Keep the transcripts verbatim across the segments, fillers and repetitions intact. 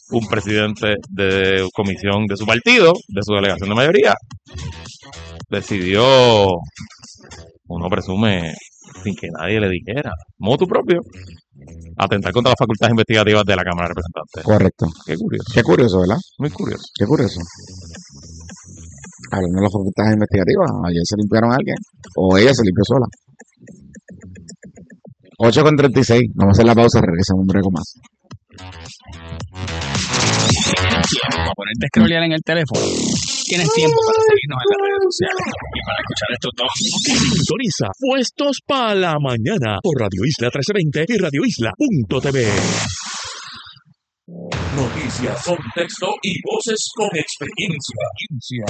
un presidente de comisión de su partido, de su delegación de mayoría, decidió, uno presume, sin que nadie le dijera, motu propio, atentar contra las facultades investigativas de la Cámara de Representantes. Correcto. Qué curioso. Qué curioso, ¿verdad? Muy curioso. Qué curioso. Hablando de las facultades investigativas, ayer se limpiaron a alguien, o ella se limpió sola. ocho con treinta y seis, vamos a hacer la pausa, regresamos un breve más. Para ponerte a scrollear en el teléfono, tienes tiempo para seguirnos en las redes sociales y para escuchar estos dos. Sintoniza Puestos para la Mañana por Radio Isla trece veinte y radio isla punto t v. Noticias, contexto y voces con experiencia.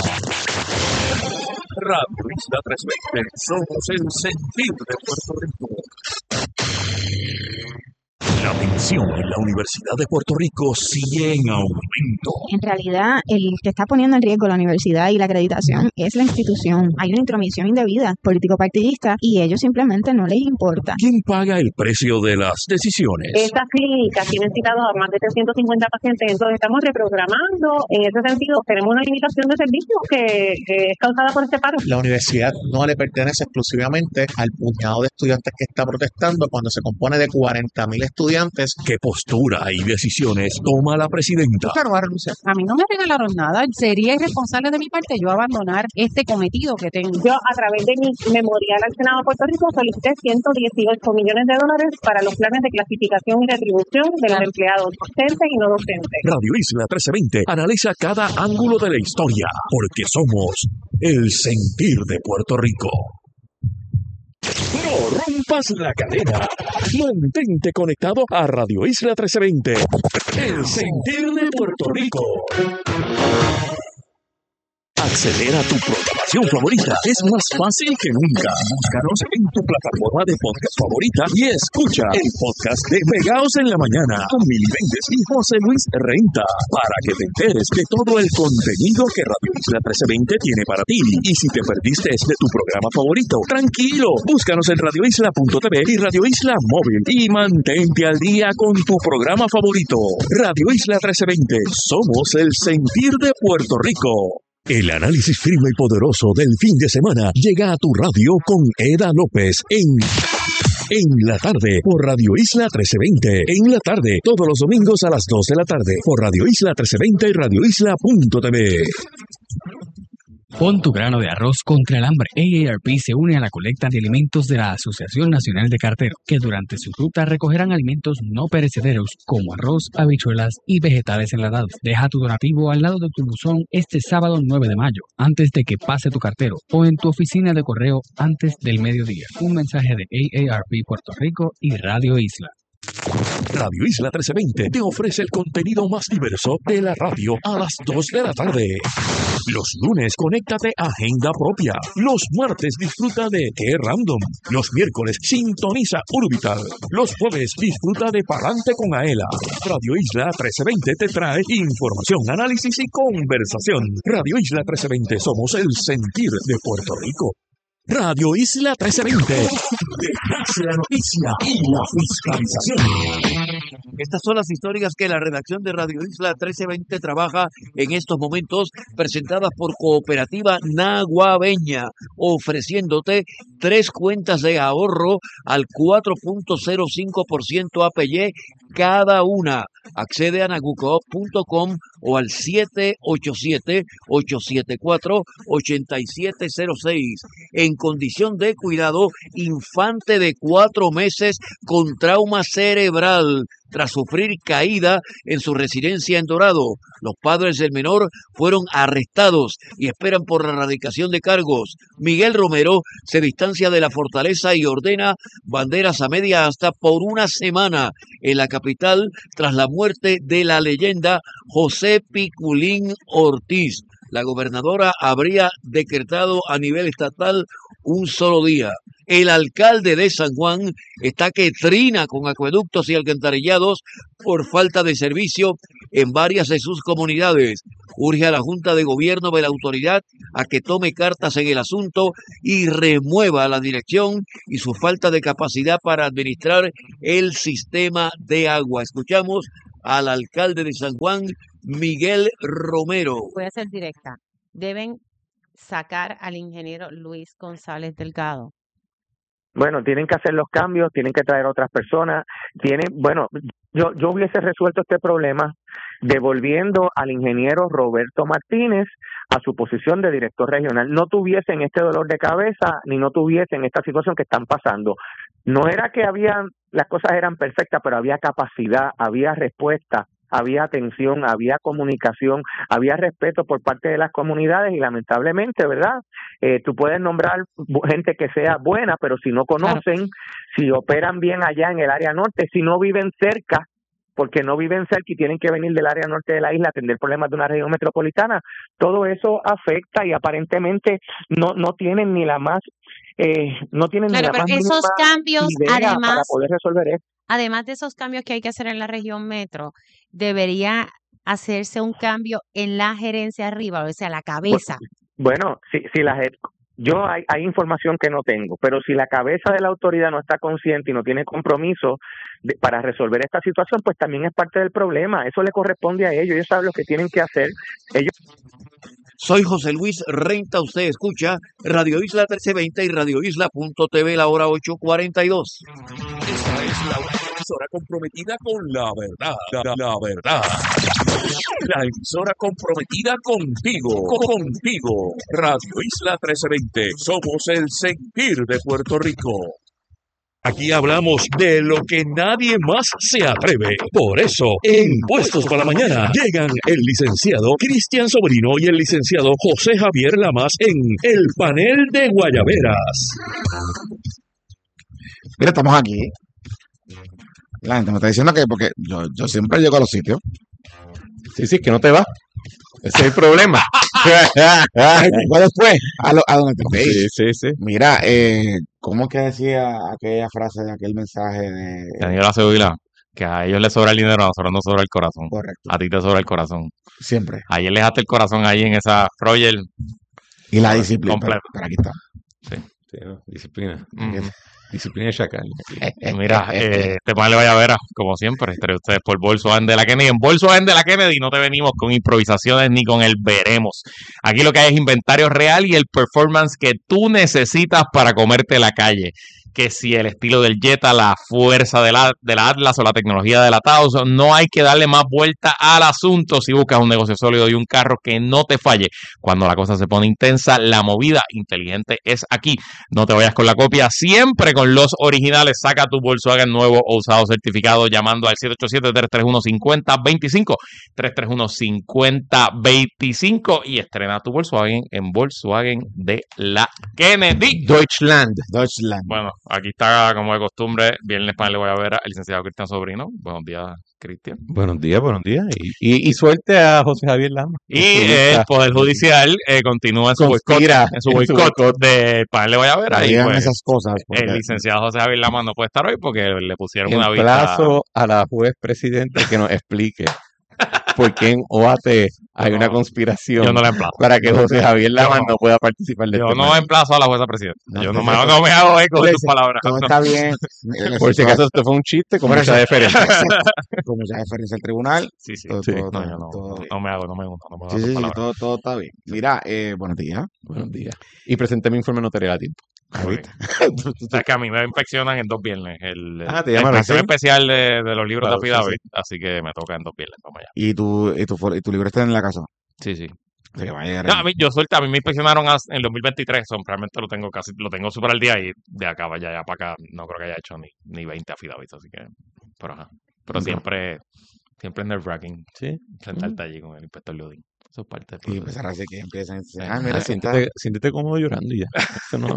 Radio Isla trescientos veinte, somos el sentir de Puerto Rico. La tensión en la Universidad de Puerto Rico sigue en aumento. En realidad, el que está poniendo en riesgo la universidad y la acreditación es la institución. Hay una intromisión indebida, político-partidista, y ellos simplemente no les importa. ¿Quién paga el precio de las decisiones? Estas clínicas tienen citado a más de trescientos cincuenta pacientes, entonces estamos reprogramando. En ese sentido, tenemos una limitación de servicios que, que es causada por este paro. La universidad no le pertenece exclusivamente al puñado de estudiantes que está protestando cuando se compone de cuarenta mil estudiantes. ¿Qué postura y decisiones toma la presidenta? Claro, a renunciar. A mí no me regalaron nada. Sería irresponsable de mi parte yo abandonar este cometido que tengo. Yo, a través de mi memorial al Senado de Puerto Rico, solicité ciento dieciocho millones de dólares para los planes de clasificación y retribución de los empleados docentes y no docentes. Radio Isla trece veinte analiza cada ángulo de la historia, porque somos el sentir de Puerto Rico. No rompas la cadena. Mantente conectado a Radio Isla trece veinte. El sentir de Puerto Rico. Acceder a tu programación favorita es más fácil que nunca. Búscanos en tu plataforma de podcast favorita y escucha el podcast de Pegaos en la Mañana con Mili Méndez y José Luis Renta para que te enteres de todo el contenido que Radio Isla trece veinte tiene para ti. Y si te perdiste de tu programa favorito, tranquilo, búscanos en radio isla punto t v y Radio Isla Móvil y mantente al día con tu programa favorito. Radio Isla trece veinte, somos el sentir de Puerto Rico. El análisis firme y poderoso del fin de semana llega a tu radio con Eda López en En la tarde por Radio Isla trece veinte. En la tarde, todos los domingos a las dos de la tarde por Radio Isla trece veinte y radio isla punto t v. Pon tu grano de arroz contra el hambre. A A R P se une a la colecta de alimentos de la Asociación Nacional de Carteros, que durante su ruta recogerán alimentos no perecederos como arroz, habichuelas y vegetales enlatados. Deja tu donativo al lado de tu buzón este sábado nueve de mayo, antes de que pase tu cartero, o en tu oficina de correo antes del mediodía. Un mensaje de A A R P Puerto Rico y Radio Isla. Radio Isla trece veinte te ofrece el contenido más diverso de la radio a las dos de la tarde. Los lunes, conéctate a Agenda Propia. Los martes, disfruta de Qué Random. Los miércoles, sintoniza Urbital. Los jueves, disfruta de Palante con Aela. Radio Isla trece veinte te trae información, análisis y conversación. Radio Isla trece veinte, somos el sentir de Puerto Rico. Radio Isla trece veinte, detrás de la noticia y la fiscalización. Estas son las historias que la redacción de Radio Isla trece veinte trabaja en estos momentos, presentadas por Cooperativa Naguabeña, ofreciéndote tres cuentas de ahorro al cuatro punto cero cinco por ciento A P Y cada una. Accede a nagucoop punto com o al siete ocho siete, ocho siete cuatro, ocho siete cero seis. En condición de cuidado, infante de cuatro meses con trauma cerebral tras sufrir caída en su residencia en Dorado. Los padres del menor fueron arrestados y esperan por la erradicación de cargos. Miguel Romero se distancia de la fortaleza y ordena banderas a media asta por una semana en la capital tras la muerte de la leyenda José Piculín Ortiz. La gobernadora habría decretado a nivel estatal un solo día. El alcalde de San Juan está que trina con acueductos y alcantarillados por falta de servicio en varias de sus comunidades. Urge a la Junta de Gobierno de la autoridad a que tome cartas en el asunto y remueva la dirección y su falta de capacidad para administrar el sistema de agua. Escuchamos al alcalde de San Juan, Miguel Romero. Voy a ser directa. Deben sacar al ingeniero Luis González Delgado. Bueno, tienen que hacer los cambios, tienen que traer otras personas, tienen, bueno, yo, yo hubiese resuelto este problema devolviendo al ingeniero Roberto Martínez a su posición de director regional. No tuviesen este dolor de cabeza, ni no tuviesen esta situación que están pasando. No era que habían, las cosas eran perfectas, pero había capacidad, había respuesta, había atención, había comunicación, había respeto por parte de las comunidades y lamentablemente, ¿verdad? Eh, tú puedes nombrar gente que sea buena, pero si no conocen, claro. Si operan bien allá en el área norte, si no viven cerca, porque no viven cerca y tienen que venir del área norte de la isla a atender problemas de una región metropolitana, todo eso afecta y aparentemente no no tienen ni la más eh, no tienen claro, ni la pero más esos cambios idea además para poder resolver esto. Además de esos cambios que hay que hacer en la región metro, debería hacerse un cambio en la gerencia arriba, o sea, la cabeza. Bueno, si, si la yo hay, hay información que no tengo, pero si la cabeza de la autoridad no está consciente y no tiene compromiso de, para resolver esta situación, pues también es parte del problema. Eso le corresponde a ellos, ellos saben lo que tienen que hacer. Ellos Soy José Luis Renta, usted escucha Radio Isla trece veinte y Radio Isla punto t v, la hora ocho cuarenta y dos. Esta es la emisora comprometida con la verdad, la, la verdad. La emisora comprometida contigo, contigo. Radio Isla trece veinte, somos el sentir de Puerto Rico. Aquí hablamos de lo que nadie más se atreve. Por eso, en Puestos para la Mañana, llegan el licenciado Cristian Sobrino y el licenciado José Javier Lamas en el panel de Guayaberas. Mira, estamos aquí. La gente me está diciendo que porque yo, yo siempre llego a los sitios. Sí, sí, que no te vas. Ese es el problema. Después, después a, lo, a donde te veis. Sí, sí, sí. Mira, eh, ¿cómo que decía aquella frase de aquel mensaje de Daniel Acevedo? Que a ellos les sobra el dinero, a nosotros nos sobra el corazón. Correcto. A ti te sobra el corazón. Siempre. Ayer le dejaste el corazón ahí en esa Roger. Y la disciplina. Completa. Pero, pero aquí está. Sí. Sí, no, disciplina. Mm. Disciplina de chacal. Mira, eh, este panel de Guayabera, como siempre, entre ustedes por Volkswagen de la Kennedy. En Volkswagen de la Kennedy no te venimos con improvisaciones ni con el veremos. Aquí lo que hay es inventario real y el performance que tú necesitas para comerte la calle. Que si el estilo del Jetta, la fuerza de la, de la Atlas o la tecnología de la Taos, no hay que darle más vuelta al asunto si buscas un negocio sólido y un carro que no te falle. Cuando la cosa se pone intensa, la movida inteligente es aquí. No te vayas con la copia, siempre con los originales. Saca tu Volkswagen nuevo o usado certificado llamando al siete ocho siete, tres tres uno, cinco cero dos cinco, tres tres uno, cinco cero dos cinco y estrena tu Volkswagen en Volkswagen de la Kennedy. Deutschland. Deutschland. Bueno, aquí está, como de costumbre, viernes panel de Guayabera, el licenciado Cristian Sobrino. Buenos días, Cristian. Buenos días, buenos días. Y, y, y suerte a José Javier Lama. Y el Poder Judicial eh, continúa en su boicot, en su boicot del panel de Guayabera. Y pues, esas cosas. Porque el licenciado José Javier Lama no puede estar hoy porque le pusieron en una vista. plazo a la juez presidente que nos explique por qué en O A T hay no, una conspiración yo no la emplazo. para que José Javier Lama no. no pueda participar de yo este no momento. emplazo a la jueza presidenta. No, yo no, no, me, no me hago eco de tus palabras. Todo está bien. Por si acaso esto fue un chiste con mucha deferencia. Con mucha deferencia al tribunal. Sí, sí. Todo, sí. Todo, no, yo no, todo no me hago, no me gusta. No me sí, sí, sí, todo, todo está bien. Mira, eh, buenos días. Buenos días. Y presenté mi informe notarial a tiempo. Es que a mí me inspeccionan en dos viernes. El, ah, te la llaman inspección especial de, de los libros claro, de affidavit, sí, sí. así que me toca en dos viernes. Vamos allá. ¿Y tu, y, tu, y tu libro está en la casa? Sí, sí. O sea, que vaya no, a mí, yo suelta, a mí me inspeccionaron en el dos mil veintitrés, son, realmente lo tengo casi, lo tengo súper al día y de acá vaya ya para acá, no creo que haya hecho ni, ni veinte affidavits, así que, pero ajá. Pero no. siempre, siempre nerve-wracking, ¿sí? Sentarte allí con el inspector Leodín. Eso es parte de y empezar así que empiezan a decir, ah, mira, siéntete, siéntete cómodo llorando y ya. Eso no.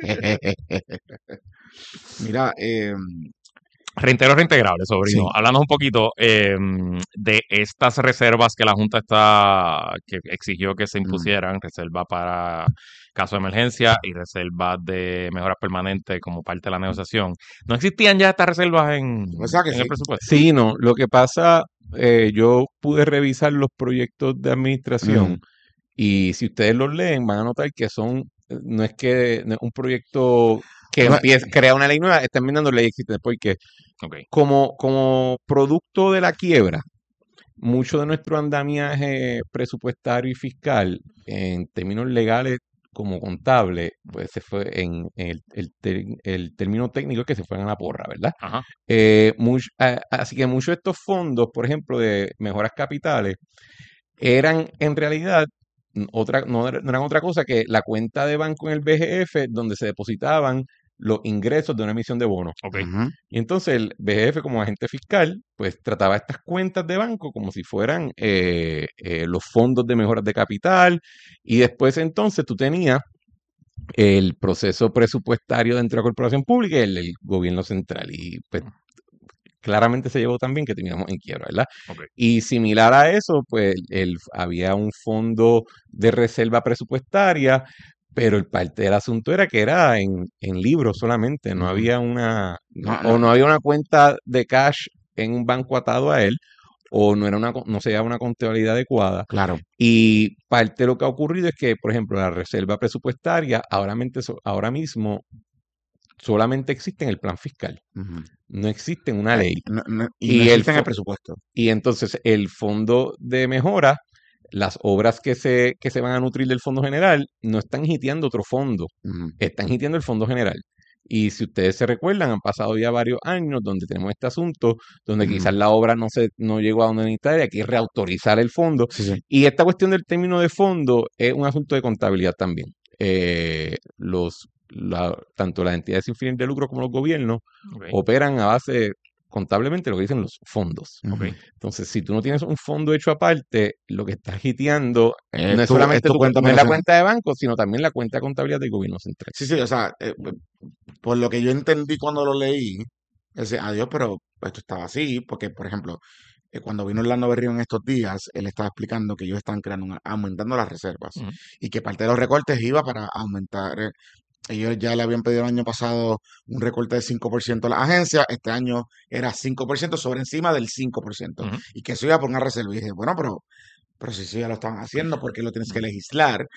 Mira, eh, Reintero reintegrable, sobrino. Sí. Hablando un poquito eh, de estas reservas que la Junta está que exigió que se impusieran, mm. reserva para caso de emergencia y reservas de mejoras permanentes como parte de la negociación. ¿No existían ya estas reservas en, o sea que en sí. el presupuesto? Sí, no. Lo que pasa, eh, yo pude revisar los proyectos de administración mm. y si ustedes los leen van a notar que son, no es que no es un proyecto que no, empieza, crea una ley nueva, están enmendando leyes existentes porque okay. como, como producto de la quiebra mucho de nuestro andamiaje presupuestario y fiscal, en términos legales como contable, pues se fue en el, el, ter- el término técnico es que se fueron a la porra, ¿verdad? Ajá. Eh, much- a- así que muchos de estos fondos, por ejemplo, de mejoras capitales, eran en realidad n- otra, no, era- no eran otra cosa que la cuenta de banco en el B G F donde se depositaban los ingresos de una emisión de bonos. Ok. Ujú. Y entonces el B G F como agente fiscal, pues trataba estas cuentas de banco como si fueran eh, eh, los fondos de mejoras de capital. Y después entonces tú tenías el proceso presupuestario dentro de la corporación pública y el del gobierno central. Y pues claramente se llevó también que teníamos en quiebra, ¿verdad? Ok. Y similar a eso, pues el, había un fondo de reserva presupuestaria, pero el parte del asunto era que era en, en libros solamente, no Ujú. había una, No, o no, no había una cuenta de cash en un banco atado a él, o no era una, co- no se llevaba una contabilidad adecuada. claro. Y parte de lo que ha ocurrido es que, por ejemplo, la reserva presupuestaria ahora, mente- so- ahora mismo solamente existe en el plan fiscal, Ujú. no existe en una Eh, ley. no- no- y no Y el, existe en el fo- presupuesto. y entonces el fondo de mejora, las obras que se, que se van a nutrir del fondo general, no están hiteando otro fondo, Ujú. están hiteando el fondo general. Y si ustedes se recuerdan, han pasado ya varios años donde tenemos este asunto, donde Ujú. quizás la obra no se no llegó a donde necesita y hay que reautorizar el fondo. Sí, sí. Y esta cuestión del término de fondo es un asunto de contabilidad también. Eh, los, la- tanto las entidades sin fines de lucro como los gobiernos Ok. operan a base contablemente lo que dicen los fondos. Ok. Ujú. Entonces, si tú no tienes un fondo hecho aparte, lo que estás hiteando Es no es tu, es solamente tu tu- cuenta no es la operacional. cuenta de banco, sino también la cuenta de contabilidad del gobierno central. Sí, sí, o sea, eh, por lo que yo entendí cuando lo leí, ese, adiós, pero esto estaba así, porque, por ejemplo, eh, cuando vino Orlando Berrío en estos días, él estaba explicando que ellos están creando una- aumentando las reservas Ujú. y que parte de los recortes iba para aumentar. eh, ellos ya le habían pedido el año pasado un recorte de cinco por ciento a la agencia, este año era cinco por ciento sobre encima del cinco por ciento Ujú. y que eso iba por una reserva. Y dije, bueno, pero, pero si sí ya lo estaban haciendo, ¿por qué lo tienes que legislar?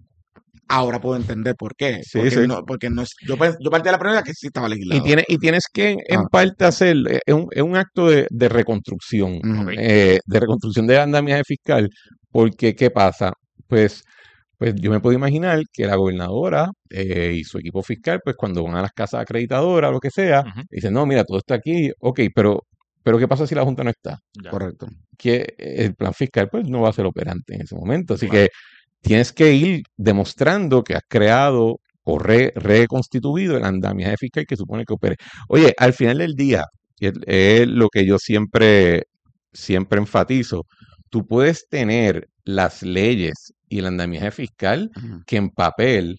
Ahora puedo entender por qué. Sí, Porque sí. no, porque no es, yo, pe- yo partí de la premisa que sí estaba Y, legislado. tiene, y tienes que en Ah, parte hacer, eh, es un, es un acto de, de reconstrucción, ujú. Ok. eh, de reconstrucción del andamiaje fiscal, porque ¿qué pasa? Pues, pues yo me puedo imaginar que la gobernadora eh, y su equipo fiscal, pues cuando van a las casas acreditadoras o lo que sea, Ujú. dicen, no, mira, todo está aquí, ok, pero, pero ¿qué pasa si la Junta no está? Ya. Correcto. Que el plan fiscal pues no va a ser operante en ese momento. Así Claro. que tienes que ir demostrando que has creado o re- reconstituido el andamiaje fiscal que supone que opere. Oye, al final del día, y es, es lo que yo siempre, siempre enfatizo, tú puedes tener las leyes y el andamiaje fiscal Ujú. que en papel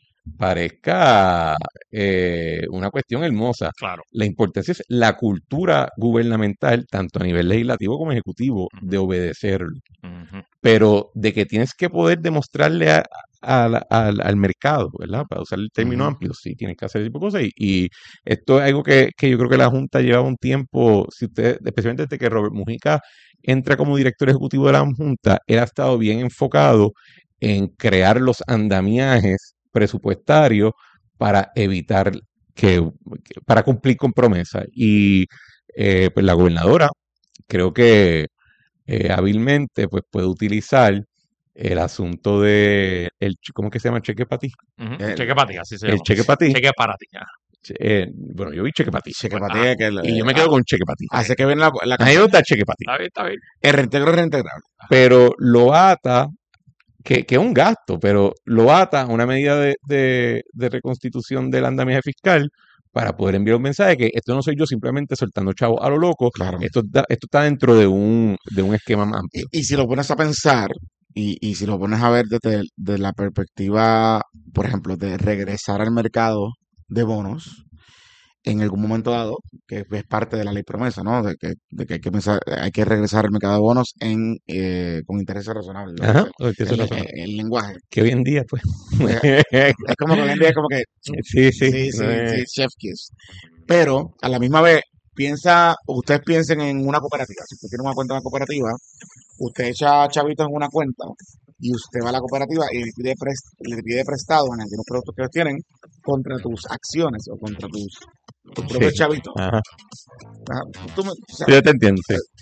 parezca eh, una cuestión hermosa. Claro. La importancia es la cultura gubernamental, tanto a nivel legislativo como ejecutivo, de obedecerlo. Ujú. Pero de que tienes que poder demostrarle a- a la- al, al mercado, ¿verdad? Para usar el término Ujú. amplio, sí, tienes que hacer ese tipo de cosas. Y, y esto es algo que, que yo creo que la Junta lleva un tiempo, si usted, especialmente desde que Robert Mujica entra como director ejecutivo de la Junta, él ha estado bien enfocado en crear los andamiajes presupuestarios para evitar que, que- para cumplir con promesas. Y eh, pues la gobernadora creo que eh, hábilmente pues puede utilizar el asunto de el ch- ¿cómo que se llama? Cheque para ti. Ujú. El, Cheque para ti, así se El llama. cheque para ti. Cheque para ti. Ajá. Che- eh, bueno, yo vi cheque para ti. cheque Pues, para ajá. ti, que el- Y yo me eh, quedo ah, con cheque para ti. hace que viene la, la A mí me campaña. gusta el cheque para ti. Está bien, está bien. El reintegro es reintegrable. Pero lo ata, que, que es un gasto, pero lo ata a una medida de, de, de reconstitución del andamiaje fiscal para poder enviar un mensaje que esto no soy yo simplemente soltando chavos a lo loco, Claro. esto, está- esto está dentro de un, de un esquema más amplio. Y, y si lo pones a pensar, y, y si lo pones a ver desde, desde la perspectiva, por ejemplo, de regresar al mercado de bonos en algún momento dado, que es parte de la ley promesa, ¿no? De que, de que hay que pensar, hay que regresar al mercado de bonos en eh, con intereses razonables. lo que Ajá, sea. o que eso El, es el- razonable. el lenguaje. Que hoy en día, pues. Eh, Es como que hoy en día es como que Sí, sí. sí, sí, no es- sí, chef kiss. Pero a la misma vez, piensa, ustedes piensen en una cooperativa. Si usted tiene una cuenta en una cooperativa, usted echa chavitos en una cuenta y usted va a la cooperativa y le pide, pres- le pide prestado en algunos productos que ellos tienen contra tus acciones o contra tus, tus propios Sí. chavitos. Ajá. Ajá. Tú me- o sea, Sí, yo te entiendo, sí.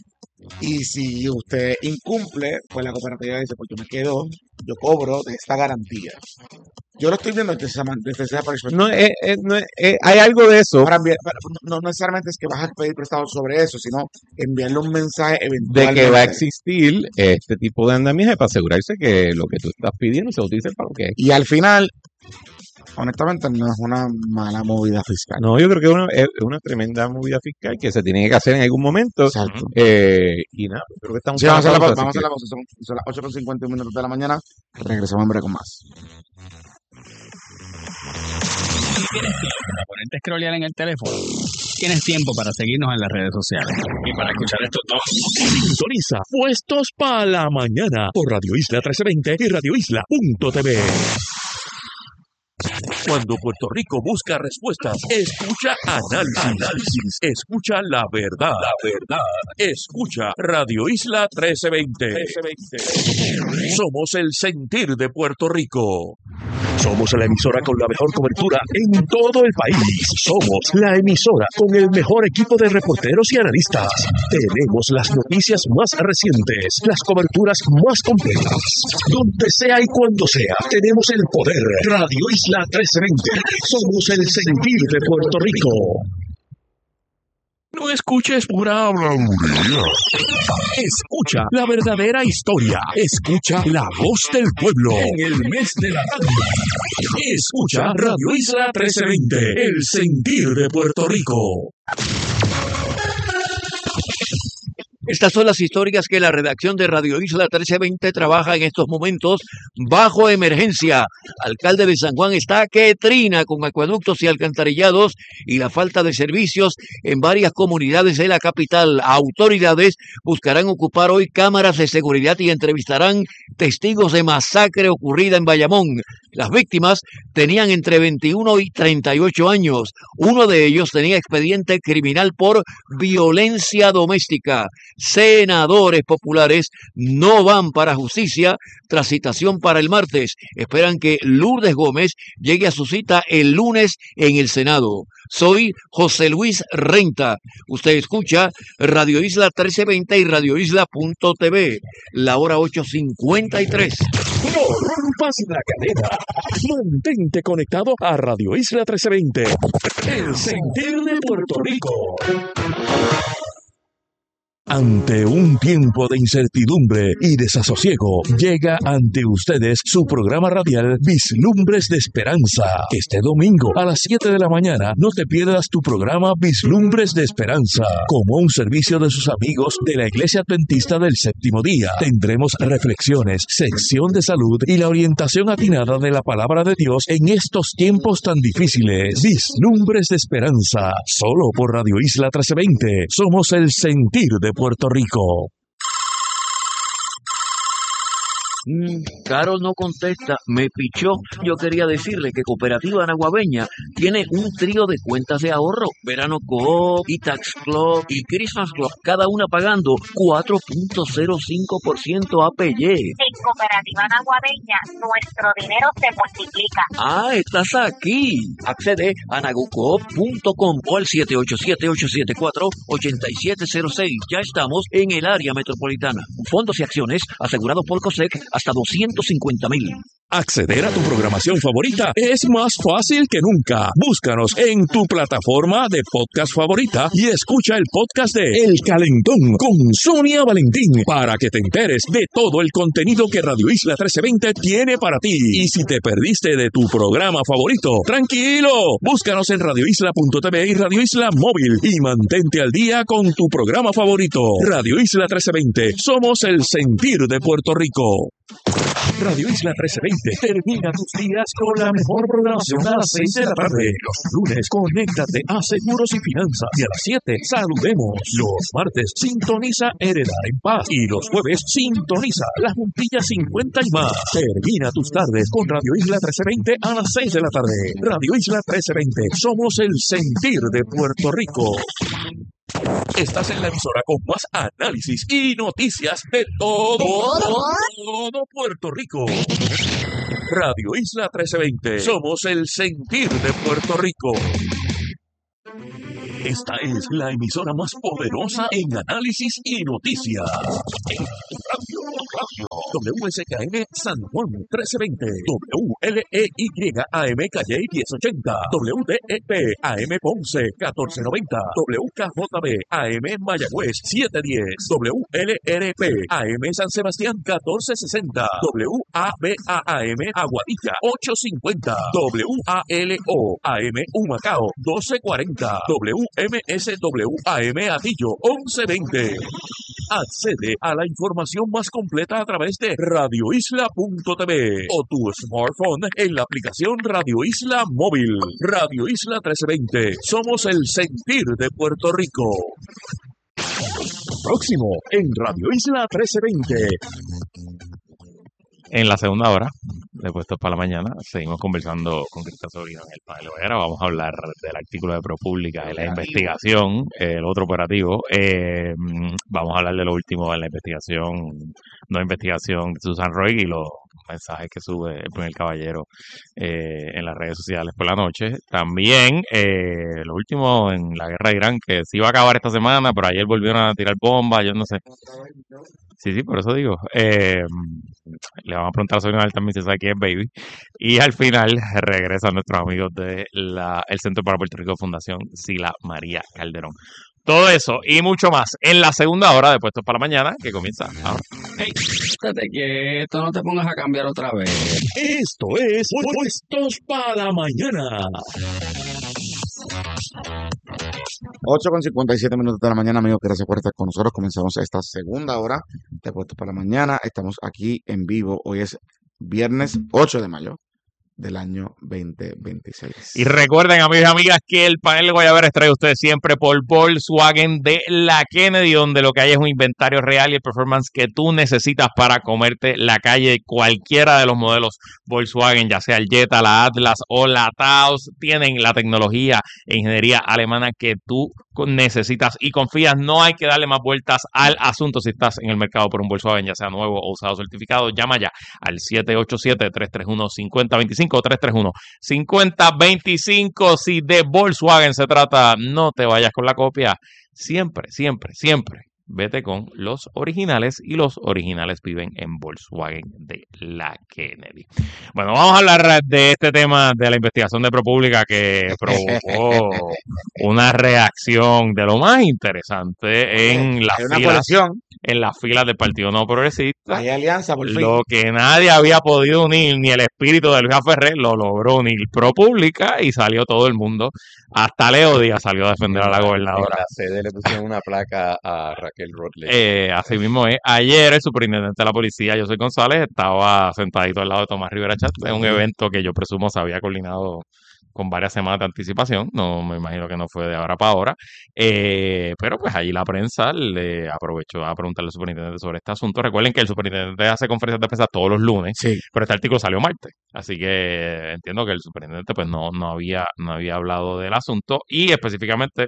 Y si usted incumple, pues la cooperativa dice, pues yo me quedo, yo cobro de esta garantía. Yo lo estoy viendo desde esa, desde esa perspectiva. No, es, es, no es, es, hay algo de eso. Ahora, no, no necesariamente es que vas a pedir prestado sobre eso, sino enviarle un mensaje eventualmente. De que va a existir este tipo de andamiaje para asegurarse que lo que tú estás pidiendo se utilice para lo que es. Y al final, honestamente, no es una mala movida fiscal. No, yo creo que es una, es una tremenda movida fiscal que se tiene que hacer en algún momento. Exacto. Eh, y nada, creo que estamos... Sí, vamos a hacer la pausa, así vamos a que- hacer la pausa. Son, son las ocho con cincuenta y un minutos de la mañana. Regresamos en breve con más. ¿Tienes tiempo para ponerte a scrollear en el teléfono? ¿Tienes tiempo para seguirnos en las redes sociales? Y para escuchar estos dos. Sintoniza Puestos para la Mañana por Radio Isla trece veinte y radio isla punto t v. Cuando Puerto Rico busca respuestas, escucha análisis, análisis, escucha la verdad, la verdad, escucha Radio Isla trece veinte. Somos el sentir de Puerto Rico. Somos la emisora con la mejor cobertura en todo el país. Somos la emisora con el mejor equipo de reporteros y analistas. Tenemos las noticias más recientes, las coberturas más completas. Donde sea y cuando sea, tenemos el poder. Radio Isla trece veinte. Somos el sentir de Puerto Rico. No escuches pura habladuría. Escucha la verdadera historia. Escucha la voz del pueblo en el mes de la radio. Escucha Radio Isla trece veinte, el sentir de Puerto Rico. Estas son las historias que la redacción de Radio Isla trece veinte trabaja en estos momentos bajo emergencia. Alcalde de San Juan está que trina con acueductos y alcantarillados y la falta de servicios en varias comunidades de la capital. Autoridades buscarán ocupar hoy cámaras de seguridad y entrevistarán testigos de masacre ocurrida en Bayamón. Las víctimas tenían entre veintiuno y treinta y ocho años. Uno de ellos tenía expediente criminal por violencia doméstica. Senadores populares no van para justicia tras citación para el martes. Esperan que Lourdes Gómez llegue a su cita el lunes en el Senado. Soy José Luis Renta. Usted escucha Radio Isla trece veinte y radio isla punto t v. La hora ocho cincuenta y tres. No rompas la cadena. Mantente conectado a Radio Isla trece veinte, el sentir de Puerto Rico. Ante un tiempo de incertidumbre y desasosiego, llega ante ustedes su programa radial Vislumbres de Esperanza. Este domingo a las siete de la mañana no te pierdas tu programa Vislumbres de Esperanza. Como un servicio de sus amigos de la Iglesia Adventista del Séptimo Día, tendremos reflexiones, sección de salud y la orientación atinada de la Palabra de Dios en estos tiempos tan difíciles. Vislumbres de Esperanza, solo por Radio Isla trece veinte. Somos el sentir de Puerto Rico. Mm, Carol no contesta, me pichó. Yo quería decirle que Cooperativa Naguabeña tiene un trío de cuentas de ahorro. Verano Coop, E-Tax Club y Christmas Club, cada una pagando cuatro punto cero cinco por ciento A P Y. En Cooperativa Naguabeña, nuestro dinero se multiplica. Ah, estás aquí. Accede a nagucoop punto com o al siete ocho siete, ocho siete cuatro, ocho siete cero seis. Ya estamos en el área metropolitana. Fondos y acciones asegurados por COSEC hasta doscientos cincuenta mil. Acceder a tu programación favorita es más fácil que nunca. Búscanos en tu plataforma de podcast favorita y escucha el podcast de El Calentón con Sonia Valentín para que te enteres de todo el contenido que Radio Isla trece veinte tiene para ti. Y si te perdiste de tu programa favorito, tranquilo, búscanos en radio isla punto t v y Radio Isla Móvil y mantente al día con tu programa favorito. Radio Isla trece veinte, somos el sentir de Puerto Rico. Radio Isla trece veinte termina tus días con la mejor programación a las seis de la tarde. Los lunes, conéctate a Seguros y Finanzas. Y a las siete, saludemos. Los martes, sintoniza Heredar en Paz. Y los jueves, sintoniza La Juntilla cincuenta y más. Termina tus tardes con Radio Isla trece veinte a las seis de la tarde. Radio Isla trece veinte, somos el sentir de Puerto Rico. Estás en la emisora con más análisis y noticias de todo, todo Puerto Rico. Radio Isla trece veinte. Somos el sentir de Puerto Rico. Esta es la emisora más poderosa en análisis y noticias. En Radio, Radio, W S K N San Juan trece veinte, W L E Y A M Calle diez ochenta, W D E P A M Ponce catorce noventa, W K J B A M Mayagüez siete diez, W L R P A M San Sebastián catorce sesenta, W A B A A M Aguadilla ocho cincuenta, W A L O A M Humacao doce cuarenta, W M S W A M Atillo once veinte. Accede a la información más completa a través de radio isla punto t v o tu smartphone en la aplicación Radio Isla Móvil. Radio Isla trece veinte. Somos el sentir de Puerto Rico. Próximo en Radio Isla trece veinte. En la segunda hora, de Puestos para la Mañana, seguimos conversando con Cristian Sobrino en el panel Hoguera. Vamos a hablar del artículo de ProPublica, de la investigación, el otro operativo. Eh, vamos a hablar de lo último en la investigación, no investigación de Susan Roy y los mensajes que sube el primer caballero eh, en las redes sociales por la noche. También eh, lo último en la guerra de Irán, que sí va a acabar esta semana, pero ayer volvieron a tirar bombas, yo no sé. Sí, sí, por eso digo. Eh, le vamos a preguntar a Sonia también si sabe quién es Baby. Y al final regresan nuestros amigos de la, el Centro para Puerto Rico Fundación Sila María Calderón. Todo eso y mucho más en la segunda hora de Puestos para la Mañana, que comienza ahora. Hey, estate quieto, no te pongas a cambiar otra vez. Esto es Puestos para la Mañana. ocho con cincuenta y siete minutos de la mañana, amigos. Gracias por estar con nosotros. Comenzamos esta segunda hora de Puestos para la Mañana. Estamos aquí en vivo. Hoy es viernes ocho de mayo del año veinte veintiséis. Y recuerden, amigos y amigas, que el panel de Guayaberas trae a ustedes siempre por Volkswagen de la Kennedy, donde lo que hay es un inventario real y el performance que tú necesitas para comerte la calle. Cualquiera de los modelos Volkswagen, ya sea el Jetta, la Atlas o la Taos, tienen la tecnología e ingeniería alemana que tú necesitas y confías. No hay que darle más vueltas al asunto. Si estás en el mercado por un Volkswagen, ya sea nuevo o usado certificado, llama ya al siete ocho siete, tres tres uno, cinco cero dos cinco o tres tres uno, cinco cero dos cinco. Si de Volkswagen se trata, no te vayas con la copia. Siempre, siempre, siempre vete con los originales, y los originales viven en Volkswagen de la Kennedy. Bueno, vamos a hablar de este tema de la investigación de ProPublica, que provocó una reacción de lo más interesante en las filas, en las filas del Partido No Progresista. Hay alianza, por fin. Lo que nadie había podido unir, ni el espíritu de Luis Ferrer, lo logró unir ProPublica, y salió todo el mundo. Hasta Leo Díaz salió a defender a la gobernadora. En la sede le pusieron una placa a Raquel Rodley. Eh, así mismo es. Ayer el superintendente de la policía, José González, estaba sentadito al lado de Tomás Rivera Chat en un evento que yo presumo se había coordinado con varias semanas de anticipación. No me imagino que no fue de ahora para ahora. Eh, pero pues allí la prensa le aprovechó a preguntarle al superintendente sobre este asunto. Recuerden que el superintendente hace conferencias de prensa todos los lunes, sí, pero este artículo salió martes. Así que entiendo que el superintendente pues no, no, había, no había hablado del asunto. Y específicamente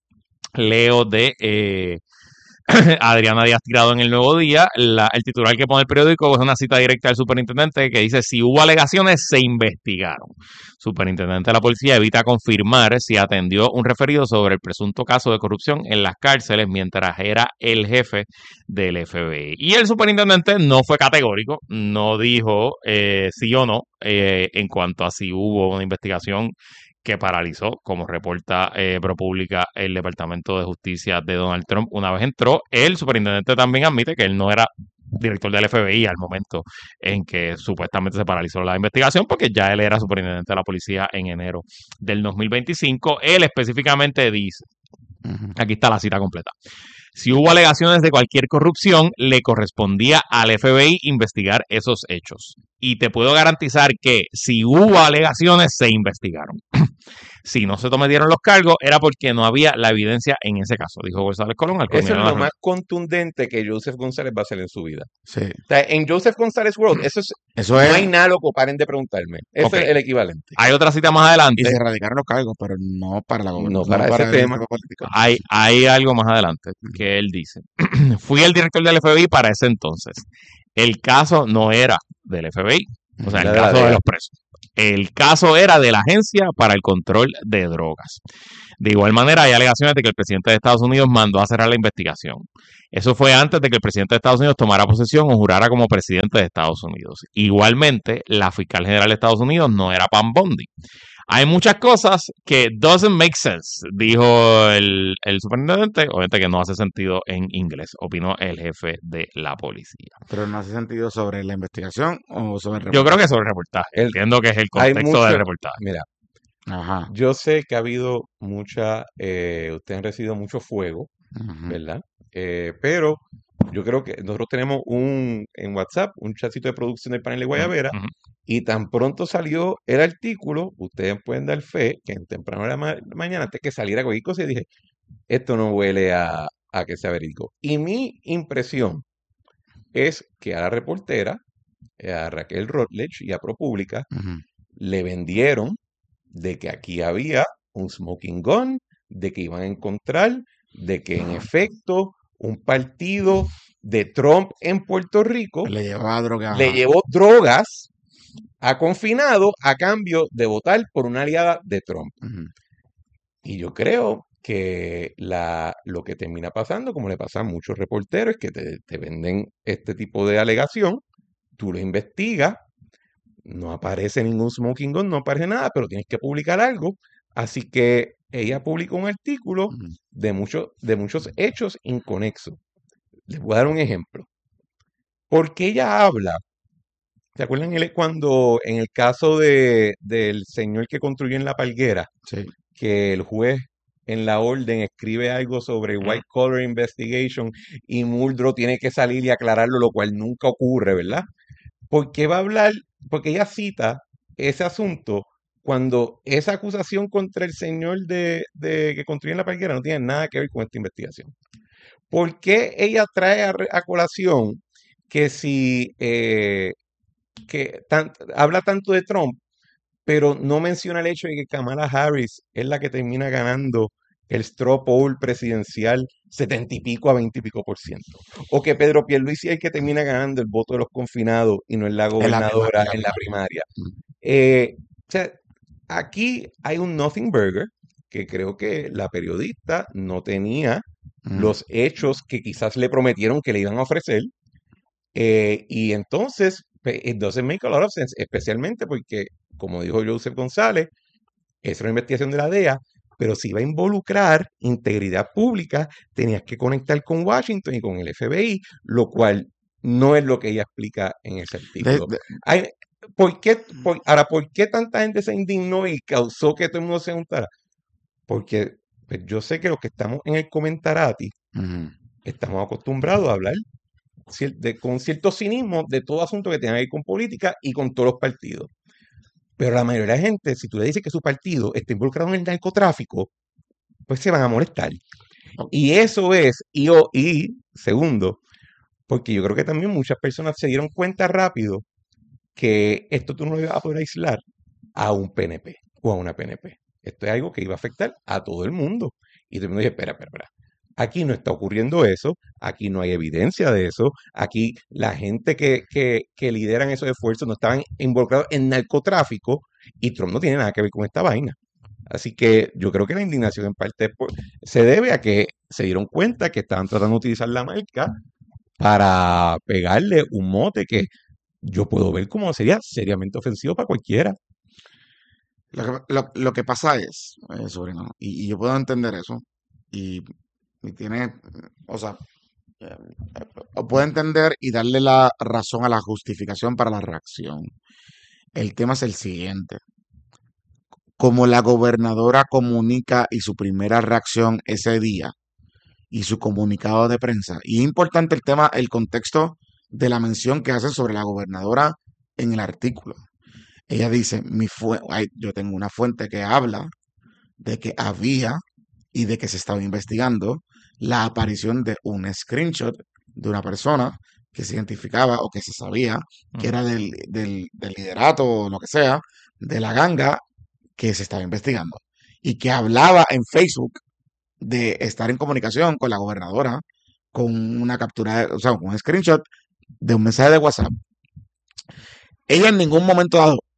leo de... Eh, Adriana Díaz Tirado en El Nuevo Día. La, el titular que pone el periódico es una cita directa del superintendente que dice: si hubo alegaciones, se investigaron. Superintendente de la policía evita confirmar si atendió un referido sobre el presunto caso de corrupción en las cárceles mientras era el jefe del F B I. Y el superintendente no fue categórico, no dijo eh, sí o no eh, en cuanto a si hubo una investigación que paralizó, como reporta eh, ProPublica, el Departamento de Justicia de Donald Trump. Una vez entró, el superintendente también admite que él no era director del F B I al momento en que supuestamente se paralizó la investigación, porque ya él era superintendente de la policía en enero del dos mil veinticinco. Él específicamente dice, aquí está la cita completa: si hubo alegaciones de cualquier corrupción, le correspondía al F B I investigar esos hechos. Y te puedo garantizar que si hubo alegaciones, se investigaron. Si no se tomaron los cargos, era porque no había la evidencia en ese caso, dijo González Colón. Al eso es lo más contundente que Joseph González va a hacer en su vida. Sí. O sea, en Joseph González World, eso es, eso no es... hay nada, loco, paren de preguntarme. Eso okay. es el equivalente. Hay otra cita más adelante. Y se erradicaron los cargos, pero no para la gobernación. No para, no para ese tema. Hay, hay algo más adelante que él dice: fui el director del F B I para ese entonces. El caso no era del F B I, o sea, el caso de los presos. El caso era de la Agencia para el Control de Drogas. De igual manera, hay alegaciones de que el presidente de Estados Unidos mandó a cerrar la investigación. Eso fue antes de que el presidente de Estados Unidos tomara posesión o jurara como presidente de Estados Unidos. Igualmente, la fiscal general de Estados Unidos no era Pam Bondi. Hay muchas cosas que doesn't make sense, dijo el, el superintendente, obviamente que no hace sentido en inglés, opinó el jefe de la policía. Pero no hace sentido sobre la investigación o sobre el reportaje. Yo creo que sobre el reportaje, El- entiendo que es el Hay contexto mucho, del reportaje. mira, Ajá. yo sé que ha habido mucha, eh, ustedes han recibido mucho fuego, Ujú. ¿verdad? Eh, pero yo creo que nosotros tenemos un, en WhatsApp, un chatcito de producción del panel de Guayabera, Ujú. y tan pronto salió el artículo, ustedes pueden dar fe que en temprano de la ma- mañana, antes que saliera cualquier cosa, y dije, esto no huele a, a que sea verídico. Y mi impresión es que a la reportera, eh, a Raquel Rutledge y a ProPublica, Ujú. le vendieron de que aquí había un smoking gun, de que iban a encontrar, de que en efecto un partido de Trump en Puerto Rico Le llevaba droga. le Ajá. llevó drogas a confinado a cambio de votar por una aliada de Trump. Ujú. Y yo creo que la, lo que termina pasando, como le pasa a muchos reporteros, es que te, te venden este tipo de alegación, tú lo investigas, no aparece ningún smoking gun, no aparece nada, pero tienes que publicar algo. Así que ella publicó un artículo Ujú. de, muchos de muchos hechos inconexos. Les voy a dar un ejemplo. Porque ella habla, ¿se acuerdan el- cuando en el caso de, del señor que construyó en La Palguera, Sí. que el juez en la orden escribe algo sobre white collar investigation y Muldrow tiene que salir y aclararlo, lo cual nunca ocurre, ¿verdad? ¿Por qué va a hablar? Porque ella cita ese asunto cuando esa acusación contra el señor de, de que construyó en La Palguera no tiene nada que ver con esta investigación. ¿Por qué ella trae a, re- a colación que si eh, que tan- habla tanto de Trump, pero no menciona el hecho de que Kamala Harris es la que termina ganando el straw poll presidencial setenta y pico a veinte y pico por ciento? O que Pedro Pierluisi es el que termina ganando el voto de los confinados y no es la En la primaria. gobernadora En la en la primaria. primaria. Ujú. Eh, o sea, aquí hay un nothing burger que creo que la periodista no tenía Ujú. los hechos que quizás le prometieron que le iban a ofrecer. Eh, y entonces, pe- it doesn't make a lot of sense, especialmente porque, como dijo Joseph González, es una investigación de la D E A, pero si iba a involucrar integridad pública, tenías que conectar con Washington y con el F B I, lo cual no es lo que ella explica en ese De- artículo. de- Hay- ¿por qué, por- ahora, ¿por qué tanta gente se indignó y causó que todo el mundo se juntara? Porque pues, yo sé que los que estamos en el comentarati Ujú. estamos acostumbrados a hablar cier- de- con cierto cinismo de todo asunto que tenga que ver con política y con todos los partidos. Pero la mayoría de la gente, si tú le dices que su partido está involucrado en el narcotráfico, pues se van a molestar. Y eso es, y, o- y segundo, porque yo creo que también muchas personas se dieron cuenta rápido que esto tú no lo ibas a poder aislar a un P N P o a una P N P. Esto es algo que iba a afectar a todo el mundo. Y todo el mundo dice, espera, espera, espera. Aquí no está ocurriendo eso, aquí no hay evidencia de eso, aquí la gente que, que, que lideran esos esfuerzos no estaban involucrados en narcotráfico y Trump no tiene nada que ver con esta vaina. Así que yo creo que la indignación en parte es por- se debe a que se dieron cuenta que estaban tratando de utilizar la marca para pegarle un mote que yo puedo ver como sería seriamente ofensivo para cualquiera. Lo que, lo, lo que pasa es, eh, sobrino, y, y yo puedo entender eso, y, y tiene, o sea, eh, eh, puedo entender y darle la razón a la justificación para la reacción. El tema es el siguiente. Como la gobernadora comunica y su primera reacción ese día y su comunicado de prensa, y es importante el tema, el contexto de la mención que hace sobre la gobernadora en el artículo. Ella dice, mi fue, ay, yo tengo una fuente que habla de que había y de que se estaba investigando la aparición de un screenshot de una persona que se identificaba o que se sabía que era del, del, del liderato o lo que sea, de la ganga que se estaba investigando y que hablaba en Facebook de estar en comunicación con la gobernadora con una captura, de- o sea, con un screenshot de un mensaje de WhatsApp. Ella en ningún momento dado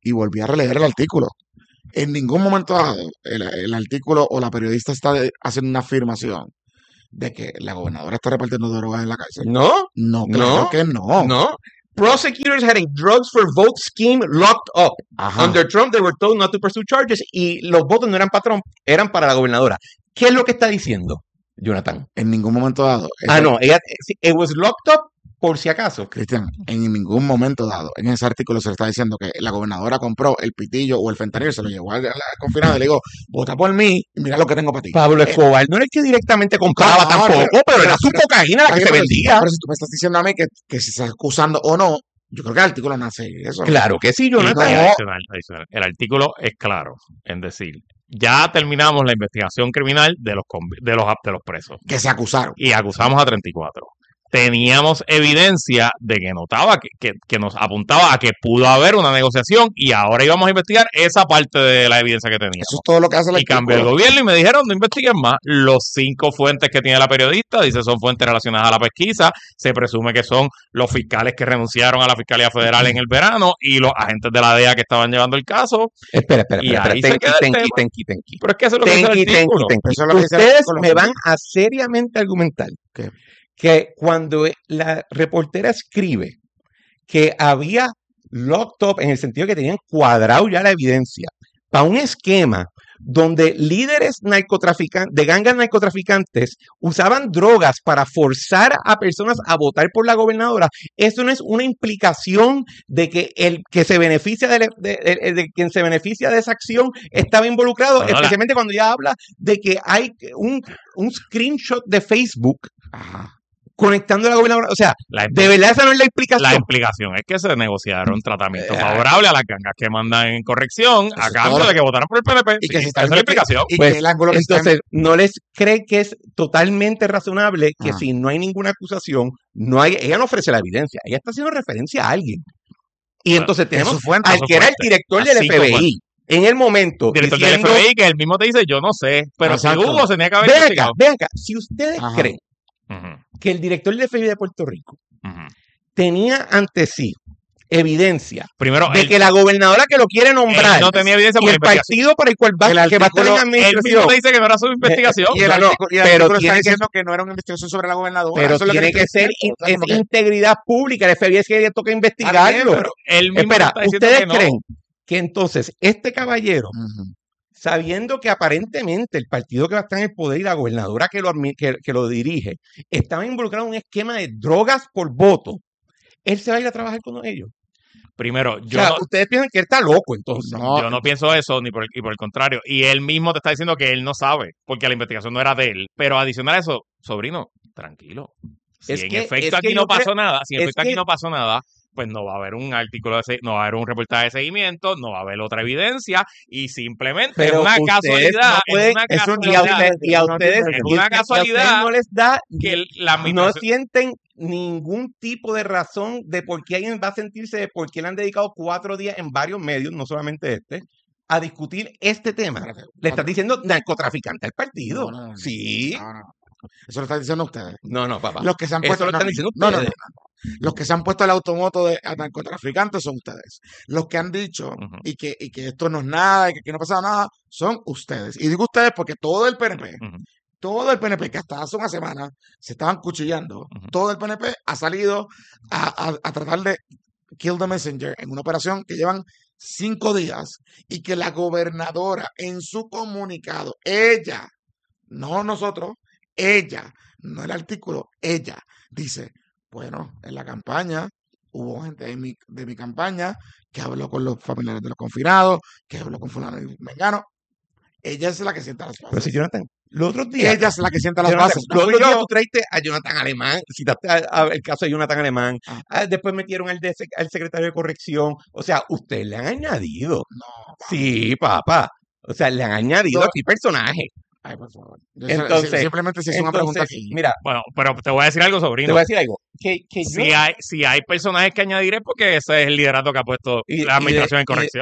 y volví a releer el artículo. En ningún momento dado el, el artículo o la periodista está de- haciendo una afirmación de que la gobernadora está repartiendo drogas en la cárcel. No, No, claro no, que no. no. Prosecutors had a drugs for vote scheme locked up. Ajá. Under Trump, they were told not to pursue charges y los votos no eran para Trump, eran para la gobernadora. ¿Qué es lo que está diciendo, Jonathan? En ningún momento dado. Ah, Eso- no, ella, it was locked up por si acaso. Cristian, en ningún momento dado, en ese artículo se le está diciendo que la gobernadora compró el pitillo o el fentanil, se lo llevó a la, a la confinada y le digo, vota por mí y mira lo que tengo para ti. Pablo Eh, Escobar no era el que directamente compraba no, tampoco, pero, pero- era su pero- cocaína la Está que bien, se pero- vendía. Pero si tú me estás diciendo a mí que, que si se está acusando o no, yo creo que el artículo nace eso. Claro que sí, Y Jonathan. adicional, adicional. El artículo es claro en decir, ya terminamos la investigación criminal de los convi- de los, de los presos Que se acusaron. y acusamos a treinta y cuatro. Teníamos evidencia de que notaba que, que, que nos apuntaba a que pudo haber una negociación y ahora íbamos a investigar esa parte de la evidencia que teníamos. Eso es todo lo que hace el Y cambió el artículo. gobierno y me dijeron, no investiguen más. Los cinco fuentes que tiene la periodista, dice, son fuentes relacionadas a la pesquisa. Se presume que son los fiscales que renunciaron a la Fiscalía Federal en el verano y los agentes de la D E A que estaban llevando el caso. Espera, espera, Y espera, ahí espera. se Tenki, queda el tenki, tema. tenki, tenki. Pero es que eso es lo que dice el Tenki, tenki, artículo. tenki. Eso es lo que dice el Ustedes artículo. me van a seriamente argumentar ¿Qué? que cuando la reportera escribe que había locked up en el sentido que tenían cuadrado ya la evidencia para un esquema donde líderes narcotraficantes, de gangas narcotraficantes usaban drogas para forzar a personas a votar por la gobernadora, eso no es una implicación de que el que se beneficia de, de- de- de quien se beneficia de esa acción estaba involucrado, No, no, la- especialmente cuando ella habla de que hay un, un screenshot de Facebook Ajá. conectando a la gobernadora. O sea, La, de verdad esa no es la explicación. la implicación es que se negociaron tratamientos Eh, favorables a las gangas que mandan en corrección a es cambio todo. de que votaran por el P N P. Y que Sí, se esa está es la explicación. y Pues, que el ángulo que está en- Entonces, ¿no les cree que es totalmente razonable que Ah. si no hay ninguna acusación, no hay, ella no ofrece la evidencia, ella está haciendo referencia a alguien? Y Bueno, entonces tenemos su fuente, al su que era el fuente, director a del cinco F B I fuentes. en el momento Director diciendo, del F B I que él mismo te dice, yo no sé, pero si Exacto. hubo, se tenía que haber ven acá, investigado. ven acá, si ustedes Ajá. creen Ujú, que el director del F B I de Puerto Rico ujú. tenía ante sí evidencia Primero, de él, que la gobernadora que lo quiere nombrar él no tenía evidencia y por la el investigación. partido para el cual va, El que va a estar en artículo- la Él mismo administración, te dice que no era su investigación. Y el No, no, artículo, y el pero artículo está tiene que- diciendo que no era una investigación sobre la gobernadora. pero Eso es lo tiene le que estoy ser diciendo. in- O sea, es como que- integridad pública. El F B I es que le toca Está bien, investigarlo. pero- Él mismo Espera, está diciendo ¿ustedes que no. creen que entonces este caballero, Ujú. sabiendo que aparentemente el partido que va a estar en el poder y la gobernadora que lo, admi- que, que lo dirige, estaban involucrados en un esquema de drogas por voto, él se va a ir a trabajar con ellos? Primero, O yo sea, no, ustedes piensan que él está loco entonces. No. yo no pienso eso, ni por, el- y por el contrario. Y él mismo te está diciendo que él no sabe, porque la investigación no era de él. Pero adicional a eso, sobrino, tranquilo. Si Es en que- efecto es aquí que no yo pasó creo- nada, si en es efecto aquí que- no pasó nada, pues no va a haber un artículo, de se- no va a haber un reportaje de seguimiento, no va a haber otra evidencia y simplemente Pero es una ustedes casualidad, no pueden- es una es un- y a casualidad ustedes, y a no ustedes, tiene- es y una a ustedes casualidad no les da, que el- la no administración- sienten ningún tipo de razón de por qué alguien va a sentirse, de por qué le han dedicado cuatro días en varios medios, no solamente este, a discutir este tema. Espérate, Le estás diciendo narcotraficante al partido. No, no, no, Sí. no, no. Eso lo están diciendo ustedes. No, no, papá. Los que se han Eso puesto, lo no, están diciendo no, no, no, ustedes. no. Los que se han puesto el automoto de a narcotraficantes son ustedes. Los que han dicho Ujú. y, que, y que esto no es nada y que aquí no ha pasado nada son ustedes. Y digo ustedes porque todo el P N P, Ujú. todo el P N P que hasta hace una semana se estaban cuchillando, Ujú. todo el P N P ha salido a, a- a tratar de kill the messenger en una operación que llevan cinco días y que la gobernadora en su comunicado, ella, no nosotros, ella, no el artículo, ella dice, bueno, en la campaña hubo gente de mi, de mi campaña que habló con los familiares de los confinados, que habló con fulano y mengano. Ella es la que sienta las Pero bases. si Jonathan, los otros días. Ella es la que sienta las Jonathan, bases. No los fui otros días yo. tú traiste a Jonathan Alemán, citaste a- a- el caso de Jonathan Alemán, Ah. ah, después metieron al, de, al secretario de corrección. O sea, ustedes le han añadido. No, Sí, papá. O sea, le han añadido No. aquí personajes. ay, por favor. Yo sé- Entonces, simplemente se hizo una pregunta Entonces, aquí. mira, Bueno, pero te voy a decir algo, te sobrino. voy a decir algo. Que, que yo, Si hay, si hay personajes que añadir es porque ese es el liderato que ha puesto y- y la administración de- en corrección. Y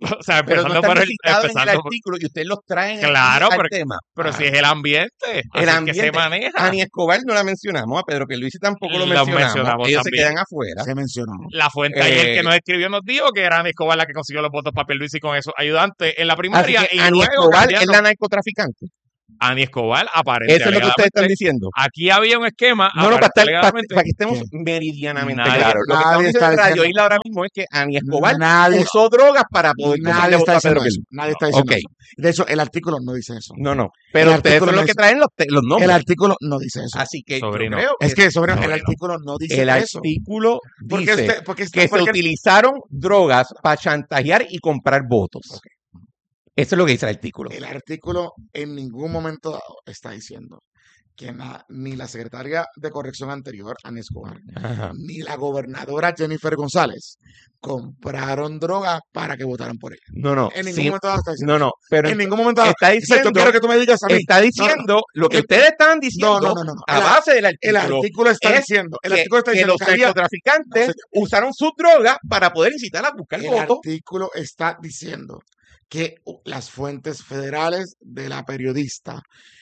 O sea, Pero no empezando están por el, citados en el empezando por- artículo y ustedes los traen aquí Claro, al pero, tema. pero Ah, si es el ambiente, el así es que se ambiente. maneja. Ani Escobar no la mencionamos, a Pedro Pierluisi tampoco lo Los mencionamos. mencionamos Ellos también. se quedan afuera. Se mencionó. La fuente ayer que Eh, nos escribió nos dijo que era Ani Escobar la que consiguió los votos para Pierluisi con esos ayudantes en la Así primaria que y Ani luego Escobar es cambiaron. la narcotraficante. Ani Escobar aparente Eso es lo que ustedes están alegadamente. diciendo. Aquí había un esquema, No, no, para, aparente estar- para- alegadamente. para que estemos ¿Quién? meridianamente Nadie- claros. Lo que nadie estamos diciendo está en Radio diciendo- Isla ahora mismo es que Ani Escobar Nadie, usó drogas para poder nadie comprarle está votos a Pedro diciendo eso. Pierluisi. Nadie está diciendo Ok. eso. De hecho, el artículo no dice eso. No, no. Pero El ustedes artículo son no los que dice- traen los, te- los nombres. El artículo no dice eso. Así que Sobrino. yo creo que Es que sobre el Sobrino. artículo no dice el eso. artículo Porque dice usted, porque que se porque- utilizaron drogas para chantajear y comprar votos. Eso es lo que dice el artículo. el artículo en ningún momento dado está diciendo que na- ni la secretaria de corrección anterior, Ani Escobar, Ajá. ni la gobernadora Jennifer González compraron droga para que votaran por ella. No, no. En ningún sí, momento dado está diciendo. no, no. Pero En ningún momento dado. está O sea, diciendo, yo quiero que tú me digas a mí. está diciendo lo que el- ustedes estaban diciendo no, no, no, no. a El- base del El artículo. artículo está es diciendo. El que, artículo está que diciendo los que había- narcotraficantes No, señor. usaron sus drogas para poder incitar a buscar El votos. artículo está diciendo que uh, las fuentes federales de la periodista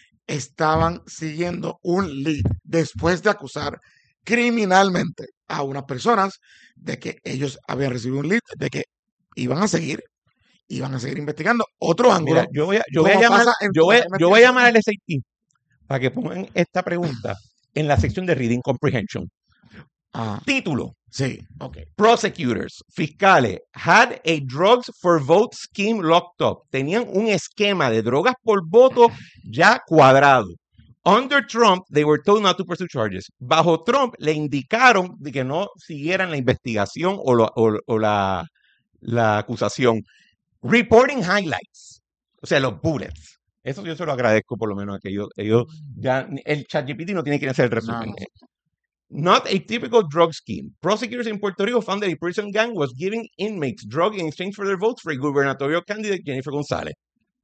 estaban siguiendo un lead después de acusar criminalmente a unas personas de que ellos habían recibido un lead, de que iban a seguir, iban a seguir investigando otro ángulo. Mira, yo voy a, yo voy a como llamar, pasa en yo voy, a- todas las yo voy a llamar al investigaciones. S A T para que pongan esta pregunta en la sección de Reading Comprehension. Ah, Título. sí, ok. Prosecutors, fiscales, had a drugs for vote scheme locked up. Tenían un esquema de drogas por voto ya cuadrado. Under Trump, they were told not to pursue charges. Bajo Trump, le indicaron de que no siguieran la investigación o, lo- o- o la, la acusación. Reporting highlights, o sea, los bullets. Eso yo se lo agradezco por lo menos a que ellos, ellos ya, el ChatGPT no tiene que hacer el resumen. No, no. Not a typical drug scheme. Prosecutors in Puerto Rico found that a prison gang was giving inmates drugs in exchange for their votes for a gubernatorial candidate, Jennifer González.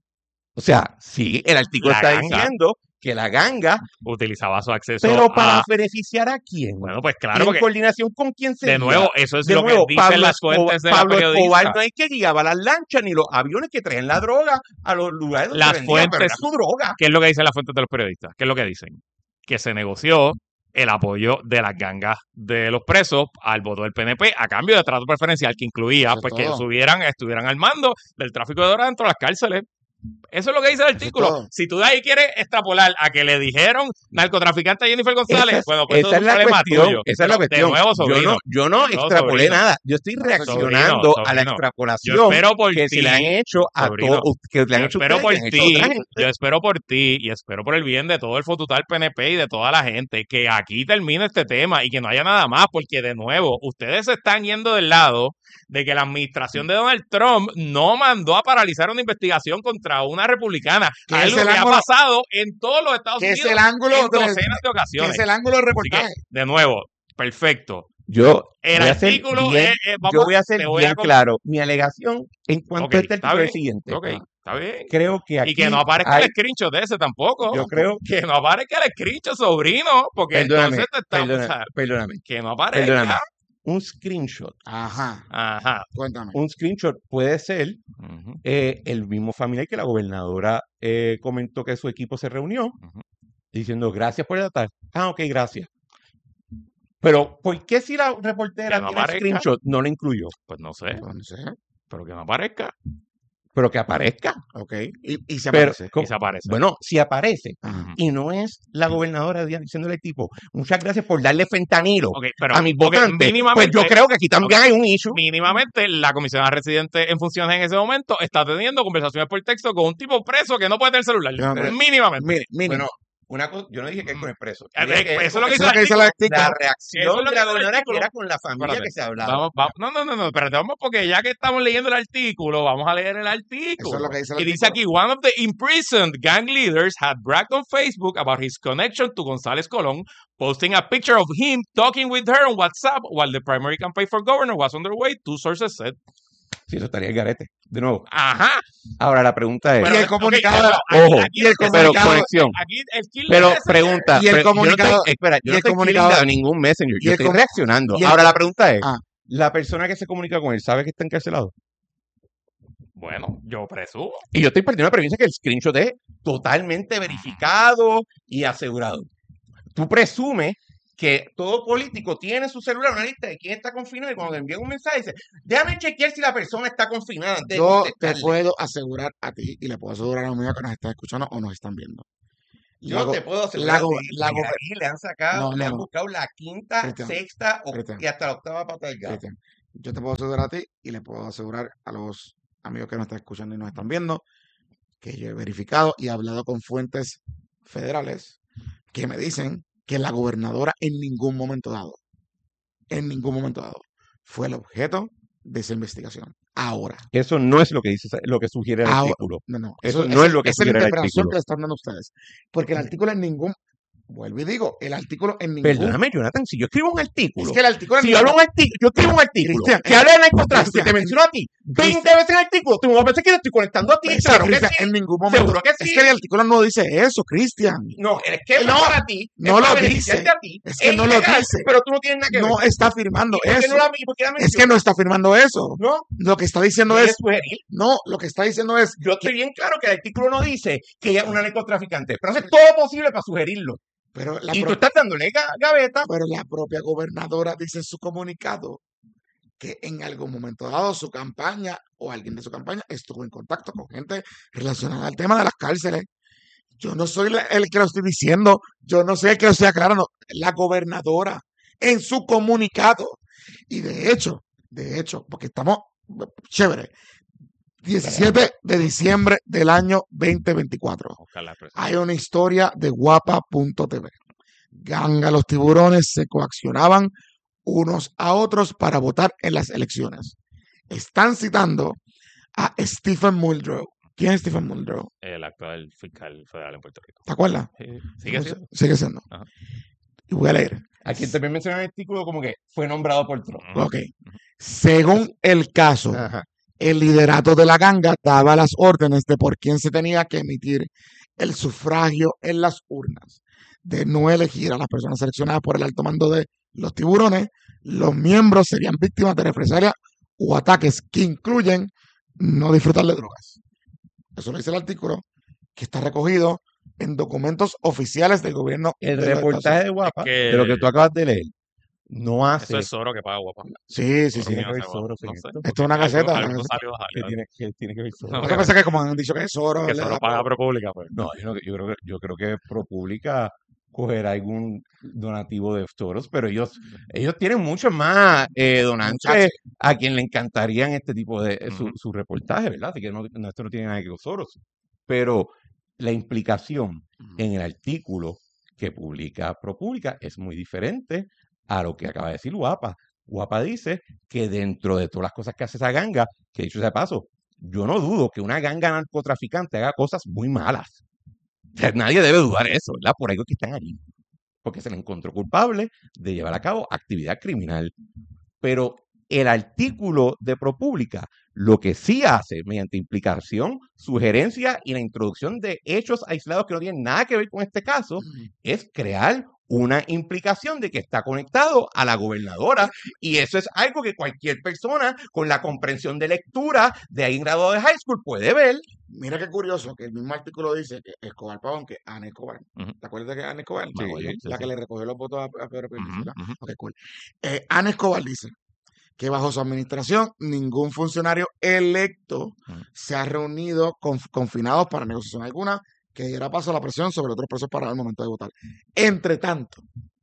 O sea, sí, el artículo La está ganga. diciendo que la ganga, Utilizaba su acceso pero para a... beneficiar a quién. Bueno, pues ¿Y claro, en porque coordinación con quién se de nuevo, eso es de lo nuevo, que dicen Pablo las Escobar, fuentes de la Pablo Escobar periodista. no es que guiaba las lanchas ni los aviones que traen la droga a los lugares donde Las vendían, pero era fuentes, su droga. ¿qué es lo que dicen las fuentes de los periodistas? ¿Qué es lo que dicen? Que se negoció el apoyo de las gangas de los presos al voto del P N P a cambio de trato preferencial que incluía Eso es pues que ellos todo. subieran, estuvieran al mando del tráfico de drogas dentro de las cárceles. Eso es lo que dice el Eso es artículo. todo. Si tú de ahí quieres extrapolar a que le dijeron narcotraficante a Jennifer González, Esa es, bueno, pues eso esa es es un la problema cuestión. tuyo. Esa es la Pero de cuestión. nuevo, yo sobrino. no, yo no No, extrapolé sobrino. nada. Yo estoy reaccionando Sobrino, a la sobrino. extrapolación Yo espero por que ti, se le han hecho a sobrino. todos, que le han Yo hecho espero ustedes, por que han hecho ti, otra gente. yo espero por ti y espero por el bien de todo el fotutal P N P y de toda la gente que aquí termine este tema y que no haya nada más, porque de nuevo, ustedes se están yendo del lado de que la administración de Donald Trump no mandó a paralizar una investigación contra una republicana, Que es algo el que ha ángulo- pasado en todos los Estados que es Unidos el ángulo en del- docenas de Que ocasiones. es el ángulo del Así que, reportaje. de nuevo, perfecto. Yo El voy a ser artículo bien, es, es- vamos, yo voy a ser te voy bien a con- claro. Mi alegación en cuanto Ok, a este está artículo es el bien, siguiente. ok, está bien. Creo que aquí Y que no aparezca hay- el screenshot de ese tampoco. yo creo Que no aparezca el screenshot, sobrino, porque Perdóname, entonces te estamos... perdóname, perdóname, que no aparezca. perdóname. Un screenshot, Ajá, Ajá. cuéntame. un screenshot puede ser Ujú. eh, el mismo familiar que la gobernadora eh, comentó que su equipo se reunió Ujú. diciendo gracias por el ataque. Ah, ok, gracias. Pero, ¿por qué si la reportera Que no tiene el aparezca. screenshot no lo incluyó? Pues no sé, Entonces, pero que no aparezca. Pero que aparezca. ok. Y, y se Pero, aparece. ¿cómo? Y se aparece. Bueno, si aparece Ajá. Ujú. y no es la gobernadora di- diciéndole al tipo, muchas gracias por darle fentanilo Ok, pero a mis ok, votantes, pues mínimamente, yo creo que aquí también ok, hay un issue. mínimamente la comisionada residente en funciones en ese momento está teniendo conversaciones por texto con un tipo preso que no puede tener celular. No, pero- mínimamente. Mire, mire. Bueno, una cosa, yo no dije que es con el preso. Eh, Yo dije eh, que eso es lo que Eso dice es lo que dice el el artículo. artículo. la reacción Eso es lo de que la dice el gobernadora que artículo. era con la familia Espérate, que se hablaba. Vamos, vamos, no, no, no, no, espérate, vamos porque ya que estamos leyendo el artículo, vamos a leer el artículo. Eso es lo que dice el Y dice aquí, artículo. one of the imprisoned gang leaders had bragged on Facebook about his connection to González Colón, posting a picture of him talking with her on WhatsApp while the primary campaign for governor was underway, two sources said. Sí, eso estaría el garete. De nuevo. Ajá. Ahora la pregunta es, Y el ok, comunicado- pero aquí- ojo, aquí y el es que- pero comunicado- conexión. Aquí el killer Pero messenger. pregunta, Y el pre- yo no comunicado- estoy, espera, yo y no el estoy comunicado- killing a ningún messenger, y yo el estoy com- reaccionando. y el- Ahora la pregunta es, Ah. ¿la persona que se comunica con él sabe que está encarcelado? Bueno, yo presumo. Y yo estoy partiendo de la premisa que el screenshot es totalmente verificado y asegurado. Tú presumes que todo político tiene en su celular una lista de quién está confinado y cuando te envían un mensaje dice, déjame chequear si la persona está confinada antes de Yo te contestarle. puedo asegurar a ti y le puedo asegurar a los míos que nos están escuchando o nos están viendo. Yo La go- te puedo la asegurar go- que la go- ahí le han sacado, No, le no, han no. buscado la quinta, Cristian, sexta o- Cristian. y hasta la octava pata del gato. Cristian, yo te puedo asegurar a ti y le puedo asegurar a los amigos que nos están escuchando y nos están viendo que yo he verificado y he hablado con fuentes federales que me dicen que la gobernadora en ningún momento dado, en ningún momento dado, fue el objeto de esa investigación. Ahora. Eso no es lo que dice, lo que sugiere el Ahora, artículo. no, no, Eso, eso, no esa- es lo que esa es la sugiere el interpretación artículo. que le están dando ustedes. Porque el artículo en ningún, vuelvo y digo, el artículo en ningún. Perdóname, Jonathan, si yo escribo un artículo, Es que el artículo en si yo ningún- hablo un artículo, yo escribo un artículo Cristian, que habla de narcotráfico y Cristian, te menciono a ti veinte Cristian. veces en el artículo, tú me vas a pensar que te estoy conectando a ti. Es que, Claro que Cristian, sí. en ningún momento. Seguro que Es sí. que el artículo no dice eso, Cristian. No, es que No, no, para ti. no es para lo beneficiarte dice. a ti. Es que no lo ilegal, dice. Pero tú no tienes nada que ver. No está afirmando ¿Y por qué eso. no la- y por qué la Es que mencionas? no está afirmando eso. ¿No? Lo que está diciendo ¿Quieres es. sugerir? No, lo que está diciendo es. Yo estoy bien claro que el artículo no dice que ella es una narcotraficante, pero hace todo lo posible para sugerirlo. Pero la, Y pro- tú estás dándole ga- gaveta. pero la propia gobernadora dice en su comunicado que en algún momento dado su campaña o alguien de su campaña estuvo en contacto con gente relacionada al tema de las cárceles. Yo no soy la- el que lo estoy diciendo, yo no soy el que lo estoy aclarando, la gobernadora en su comunicado. Y de hecho, de hecho, porque estamos chévere, diecisiete de diciembre del año veinte veinticuatro. Ojalá, pues. Hay una historia de guapa punto t v. Ganga los tiburones se coaccionaban unos a otros para votar en las elecciones. Están citando a Stephen Muldrow. ¿Quién es Stephen Muldrow? El actual fiscal federal en Puerto Rico. ¿Te acuerdas? Sí, sigue siendo. Sigue siendo. Ajá. Y voy a leer. Aquí también menciona en el artículo como que fue nombrado por Trump. Ok. Según el caso, Ajá. el liderato de la ganga daba las órdenes de por quién se tenía que emitir el sufragio en las urnas. De no elegir a las personas seleccionadas por el alto mando de los tiburones, los miembros serían víctimas de represalias o ataques que incluyen no disfrutar de drogas. Eso lo dice el artículo que está recogido en documentos oficiales del gobierno. El de los reportaje de Estados Guapa, que- de lo que tú acabas de leer, no hace. Eso es Zoro que paga guapa. Unidos. Sí, sí, sí. Tiene que no ver sé, Soros no en sé. esto. Esto es una Algo- caseta. algo una salió de Que Hollywood. tiene, que tiene que ver Soros. No, Lo que pasa es que como han dicho que es oro, Que le Zoro da paga por- ProPublica, pues. No, yo, no- yo creo que, yo creo que ProPublica cogerá algún donativo de Soros, pero ellos, ellos tienen mucho más eh, donantes Muchachos. a quien le encantarían este tipo de eh, su, Ujú. su reportaje, ¿verdad? Así que no, no, esto no tiene nada que ver con Soros. Pero la implicación en el artículo que publica ProPublica es muy diferente a lo que acaba de decir Guapa. Guapa dice que dentro de todas las cosas que hace esa ganga, que dicho sea de paso, yo no dudo que una ganga narcotraficante haga cosas muy malas. O sea, nadie debe dudar eso, ¿verdad? Por algo que están allí. Porque se le encontró culpable de llevar a cabo actividad criminal. Pero el artículo de ProPublica lo que sí hace, mediante implicación, sugerencia y la introducción de hechos aislados que no tienen nada que ver con este caso, es crear una implicación de que está conectado a la gobernadora. Y eso es algo que cualquier persona con la comprensión de lectura de ahí en grado de high school puede ver. Mira qué curioso que el mismo artículo dice que Escobar Pavón, que Ana Escobar. Ujú. ¿Te acuerdas de que Ana Escobar? Sí, Me acuerdo, sí, la sí. que le recogió los votos a, a Pedro Pierluisi, Ujú, ¿verdad? ujú. Ok, cool. Eh, Ana Escobar dice que bajo su administración ningún funcionario electo Ujú. se ha reunido con confinados para negociación alguna que diera paso a la presión sobre otros presos para el momento de votar. Entre tanto,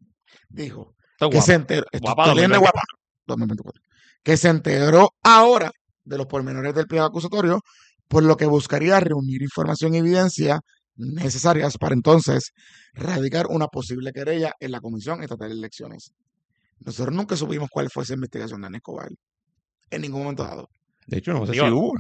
dijo Esto es que guapa. se enteró, esto Guapa estoy leyendo de dos mil Guapa, dos mil veinticuatro, que se enteró ahora de los pormenores del pliego acusatorio, por lo que buscaría reunir información y evidencia necesarias para entonces radicar una posible querella en la Comisión Estatal de Elecciones. Nosotros nunca supimos cuál fue esa investigación de Ana Escobar en ningún momento dado. De hecho, no sé Digo, si hubo una.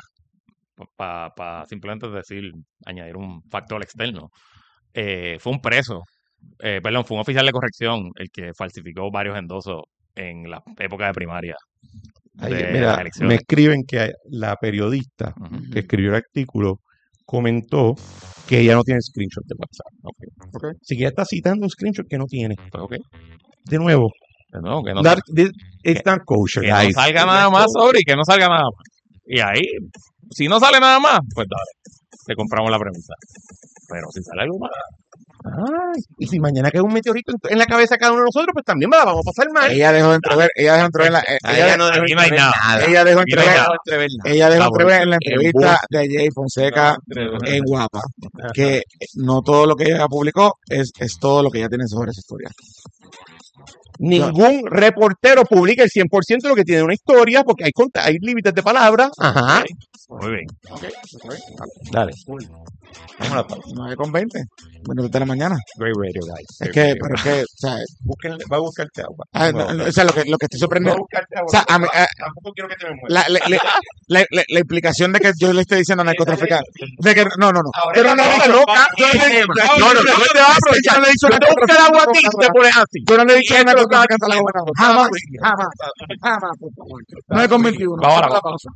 Para simplemente decir, añadir un factor externo. Eh, fue un preso, eh, perdón, fue un oficial de corrección el que falsificó varios endosos en la época de primaria Ahí, de las mira, me elecciones. escriben que la periodista Ujú. que escribió el artículo comentó que ella no tiene screenshot de WhatsApp. Ok, ¿Ok? Así que ella está citando un screenshot que no tiene. pues ok. De nuevo, De nuevo, que no, not- this- it's not kosher, que no guys. salga It's nada not más kosher. sobre y que no salga nada más. Y ahí, si no sale nada más, pues dale, te compramos la premisa. Pero si sale algo más, Ay, y si mañana cae un meteorito en, en la cabeza de cada uno de nosotros, pues también me la vamos a pasar mal. Ella dejó de entrever, ella dejó de entrever, la, eh, Ahí ella, ya no dejó aquí no hay entrever nada. ella dejó de Aquí no hay entrever, nada. entrever nada. ella dejó de Ah, bueno. entrever en la entrevista Embuste. de Jay Fonseca en Guapa, que no todo lo que ella publicó es, es todo lo que ella tiene sobre esa historia. Ningún reportero publica el cien por ciento de lo que tiene una historia, porque hay, cont- hay límites de palabras. Ajá. Muy bien. Dale. Vamos a la pausa. nueve con veinte, minutos de la mañana. Great radio, guys. Es Great que, radio. pero es que, o sea, Búsquenle- va a buscarte agua. ah, no, no, o sea, lo que, lo que estoy Va a sorprendido, buscarte agua. o sea, a mí, ah, Tampoco quiero que te me mueras. la, la, la, la, la- la implicación de que yo le estoy diciendo a narcotraficante, de que, no, no, no, Ahora yo no esta le he cosa dicho, loca, yo no le he dicho, no, no, no, no, no, no te vas a aprovechar. yo no le he dicho Yo te busco el agua a ti y te pones así. yo no le he dicho Y a esto lo narcotraficante a la está- gobernadora, jamás, jamás, jamás, por favor. nueve con veintiuno, Vamos a la vamos a la pausa.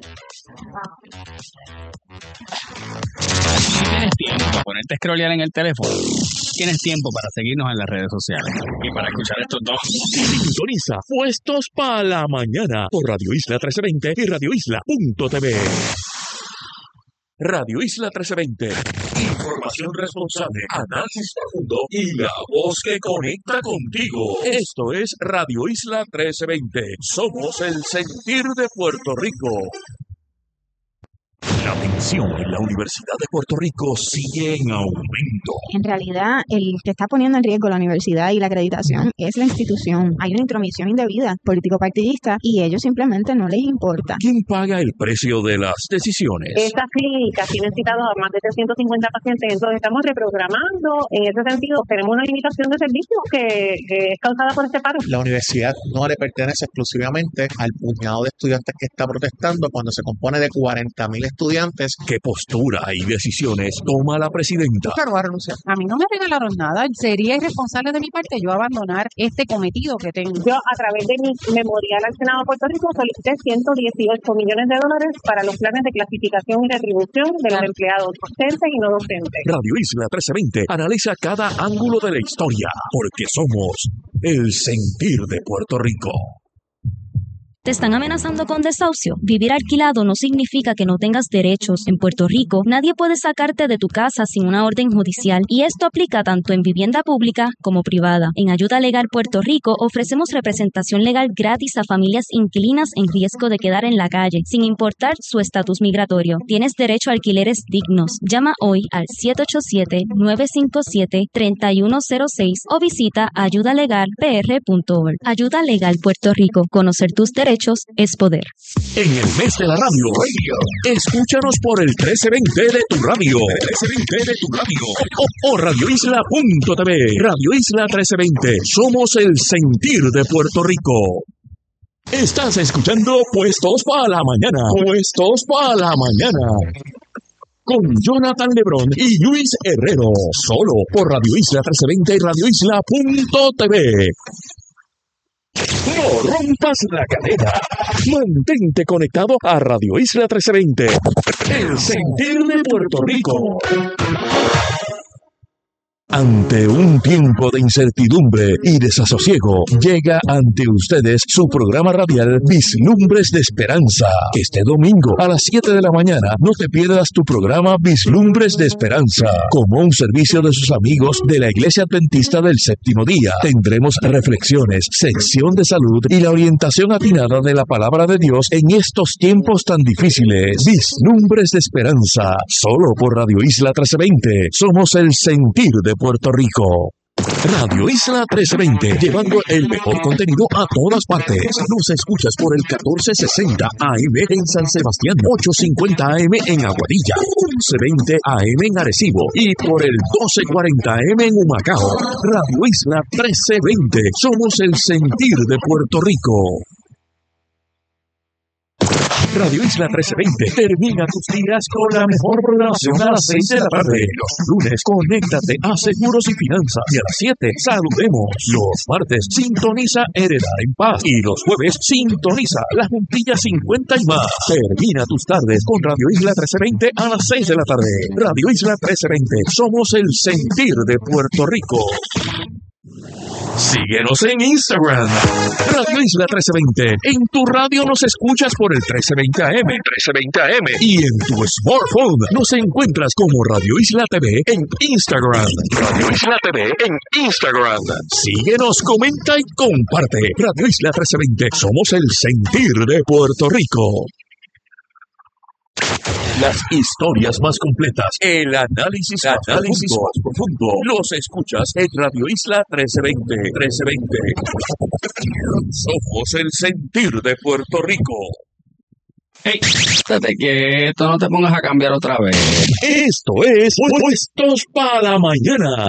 Tienes tiempo para ponerte a scrollear en el teléfono. Tienes tiempo para seguirnos en las redes sociales. Y para escuchar estos dos. Sintoniza Puestos para la Mañana por Radio Isla trece veinte y radio isla punto t v. Radio Isla trece veinte. Información responsable, análisis profundo y la voz que conecta contigo. Esto es Radio Isla trece veinte. Somos el sentir de Puerto Rico. La tensión en la Universidad de Puerto Rico sigue en aumento. En realidad, el que está poniendo en riesgo la universidad y la acreditación es la institución. Hay una intromisión indebida político-partidista y ellos simplemente no les importa. ¿Quién paga el precio de las decisiones? Estas clínicas tienen citado a más de trescientos cincuenta pacientes, entonces estamos reprogramando. En ese sentido, tenemos una limitación de servicios que, que es causada por este paro. La universidad no le pertenece exclusivamente al puñado de estudiantes que está protestando cuando se compone de cuarenta mil estudiantes. ¿Qué postura y decisiones toma la presidenta? Claro, va a renunciar. A mí no me regalaron nada. Sería irresponsable de mi parte yo abandonar este cometido que tengo. Yo, a través de mi memorial al Senado de Puerto Rico, solicité ciento dieciocho millones de dólares para los planes de clasificación y retribución de los empleados docentes y no docentes. Radio Isla trece veinte analiza cada ángulo de la historia, porque somos el sentir de Puerto Rico. ¿Te están amenazando con desahucio? Vivir alquilado no significa que no tengas derechos. En Puerto Rico, nadie puede sacarte de tu casa sin una orden judicial y esto aplica tanto en vivienda pública como privada. En Ayuda Legal Puerto Rico ofrecemos representación legal gratis a familias inquilinas en riesgo de quedar en la calle, sin importar su estatus migratorio. Tienes derecho a alquileres dignos. Llama hoy al siete ocho siete, nueve cinco siete, tres uno cero seis o visita ayuda legal p r punto org. Ayuda Legal Puerto Rico. Conocer tus derechos es poder. En el mes de la radio, escúchanos por el trece veinte de tu radio, trece veinte de tu radio o, o radio isla punto t v. Radio Isla trece veinte, somos el sentir de Puerto Rico. Estás escuchando Puestos para la Mañana, Puestos para la Mañana, con Jonathan Lebrón y Luis Herrero, solo por Radio Isla trece veinte y radio isla punto t v. No rompas la cadena. Mantente conectado a Radio Isla trece veinte, el sentir de Puerto Rico. Ante un tiempo de incertidumbre y desasosiego, llega ante ustedes su programa radial Vislumbres de Esperanza. Este domingo a las siete de la mañana no te pierdas tu programa Vislumbres de Esperanza. Como un servicio de sus amigos de la Iglesia Adventista del Séptimo Día, tendremos reflexiones, sección de salud y la orientación atinada de la Palabra de Dios en estos tiempos tan difíciles. Vislumbres de Esperanza, solo por Radio Isla trece veinte. Somos el sentir de Puerto Rico. Radio Isla trece veinte, llevando el mejor contenido a todas partes. Nos escuchas por el catorce sesenta A M en San Sebastián, ochocientos cincuenta A M en Aguadilla, once veinte A M en Arecibo y por el doce cuarenta A M en Humacao. Radio Isla trece veinte, somos el sentir de Puerto Rico. Radio Isla trece veinte termina tus días con la mejor programación a las seis de la tarde. Los lunes, conéctate a Seguros y Finanzas. Y a las siete, saludemos. Los martes, sintoniza Heredar en Paz. Y los jueves, sintoniza La Juntilla cincuenta y más. Termina tus tardes con Radio Isla trece veinte a las seis de la tarde. Radio Isla trece veinte, somos el sentir de Puerto Rico. Síguenos en Instagram, Radio Isla trece veinte. En tu radio nos escuchas por el trece veinte A M, trece veinte A M. Y en tu smartphone nos encuentras como Radio Isla T V en Instagram. Radio Isla T V en Instagram. Síguenos, comenta y comparte. Radio Isla trece veinte. Somos el sentir de Puerto Rico. Las historias más completas, el análisis, análisis más profundo, los escuchas en Radio Isla trece veinte, trece veinte. Somos el sentir de Puerto Rico. Hey, estate quieto, no te pongas a cambiar otra vez. Esto es Puestos para la Mañana.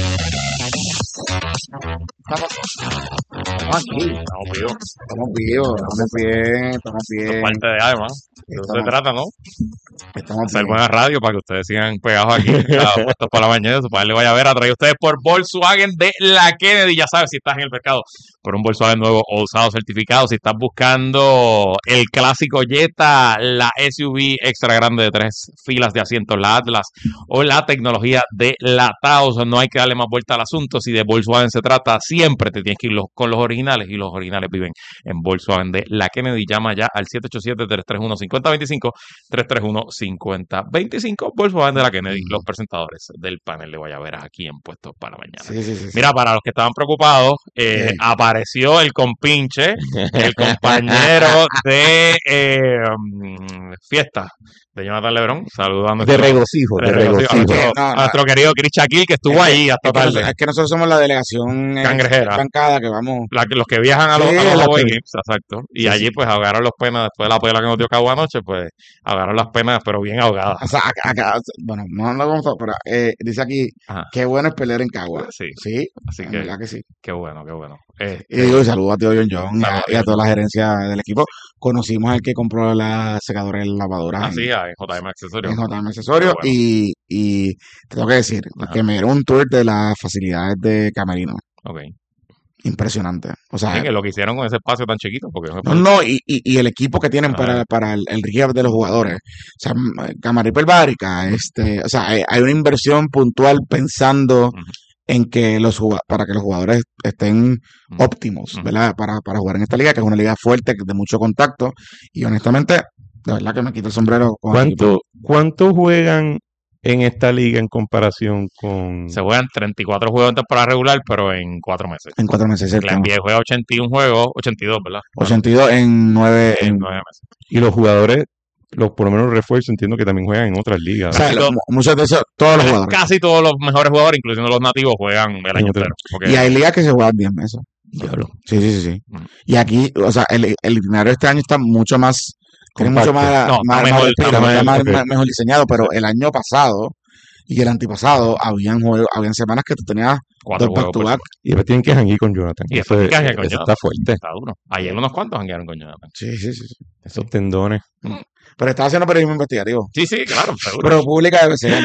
Estamos aquí. Estamos vivos. Estamos vivos, estamos bien, estamos bien. Es parte de además. De eso se trata, ¿no? Estamos Hacer bien. buena radio para que ustedes sigan pegados aquí. Puestos para la mañana. Su padre le vaya a ver. A traer ustedes por Volkswagen de la Kennedy. Ya sabes, si estás en el mercado por un Volkswagen nuevo o usado certificado. Si estás buscando el clásico Jetta, la S U V extra grande de tres filas de asientos, la Atlas o la tecnología de la Taos, no hay que darle más vuelta al asunto. Si de Volkswagen se trata, siempre te tienes que ir los, con los originales, y los originales viven en Volkswagen de la Kennedy. Llama ya al siete ocho siete, tres tres uno, cinco cero dos cinco, tres tres uno, cinco cero dos cinco. Volkswagen de la Kennedy, los presentadores del panel de Guayaberas aquí en Puestos para la Mañana. Sí, sí, sí, sí. Mira, para los que estaban preocupados, eh, Sí. apareció el compinche, el compañero de eh, mm, fiesta de Jonathan Lebrón. Saludos a nuestro, De regocijo, de a nuestro- regocijo. a nuestro- No, no. a nuestro querido Chris Shaquille, que estuvo Es que- ahí hasta es que tarde. nosotros- Es que nosotros somos la delegación eh, Cangrejera. bancada que vamos. La que- los que viajan a los, Sí, a los la Away que- Games, exacto. Y Sí, allí sí. pues ahogaron las penas, después de la pela que nos dio Cabo anoche, pues ahogaron las penas, pero bien ahogadas. O sea, acá, acá- bueno, no lo vamos a, pero eh, dice aquí, Ajá. qué bueno es pelear en Cagua. Sí. Sí, Así en que, verdad que sí. qué bueno, qué bueno. Este, Y digo, y saludo a tío John John y a, Saludos, y a John toda la John. gerencia del equipo. Conocimos al que compró la secadora y la lavadora así, en, en J M Accesorios. en J M Accesorios. Qué bueno. Y, y te tengo que decir Ajá. que me dieron un tour de las facilidades de Camerino. Ok. Impresionante. O sea, Sí, que lo que hicieron con ese espacio tan chiquito, porque es un no, espacio- no, y, y, y el equipo que tienen Ajá. para, para el, el rehab de los jugadores. O sea, m- Camarí Hiperbárica, este, o sea, hay, hay una inversión puntual pensando Ujú. en que los juga- para que los jugadores estén Ujú. óptimos, Ujú. ¿verdad? Para, para jugar en esta liga, que es una liga fuerte, de mucho contacto, y honestamente, de verdad que me quito el sombrero con el equipo. ¿Cuánto, ¿Cuánto juegan en esta liga en comparación con... Se juegan treinta y cuatro juegos en temporada regular, pero en cuatro meses. En cuatro meses, La ¿cierto? N B A juega ochenta y uno juegos, ochenta y dos, ¿verdad? ochenta y dos en nueve, En en, nueve meses. Y los jugadores, los por lo menos refuerzos, entiendo que también juegan en otras o ligas. sea, Casi lo- todo- mu- muchos de esos, todos los jugadores. Casi todos los mejores jugadores, incluyendo los nativos, juegan el año otra. entero. Porque- Y hay ligas que se juegan diez meses. Diablo. Sí, sí, sí, sí. Mm. Y aquí, o sea, el, el itinerario este año está mucho más, tiene mucho Compacto. más, No, está más, mejor, más, está está mejor, más- ok. más- mejor diseñado, pero el año pasado y el antipasado habían juegos, habían semanas que tú tenías Cuatro dos back juegos to por back. Y después tienen que janguear con Jonathan. Y Eso, después es- tienen que janguear con eso Jonathan. está fuerte. Está duro. Ayer unos cuantos janguearon con Jonathan. Sí, sí, sí, sí. Esos tendones. Pero estaba haciendo periodismo investigativo. Sí, sí, claro, seguro. Pero pública debe ser.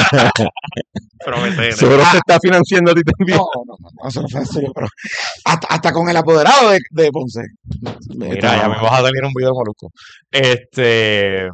Pero B T N. Seguro se está financiando a ti también. No, no, no, no, eso no fue en serio, pero hasta, hasta con el apoderado de, de Ponce. Mira, ya me vas a salir un video de Molusco. Este.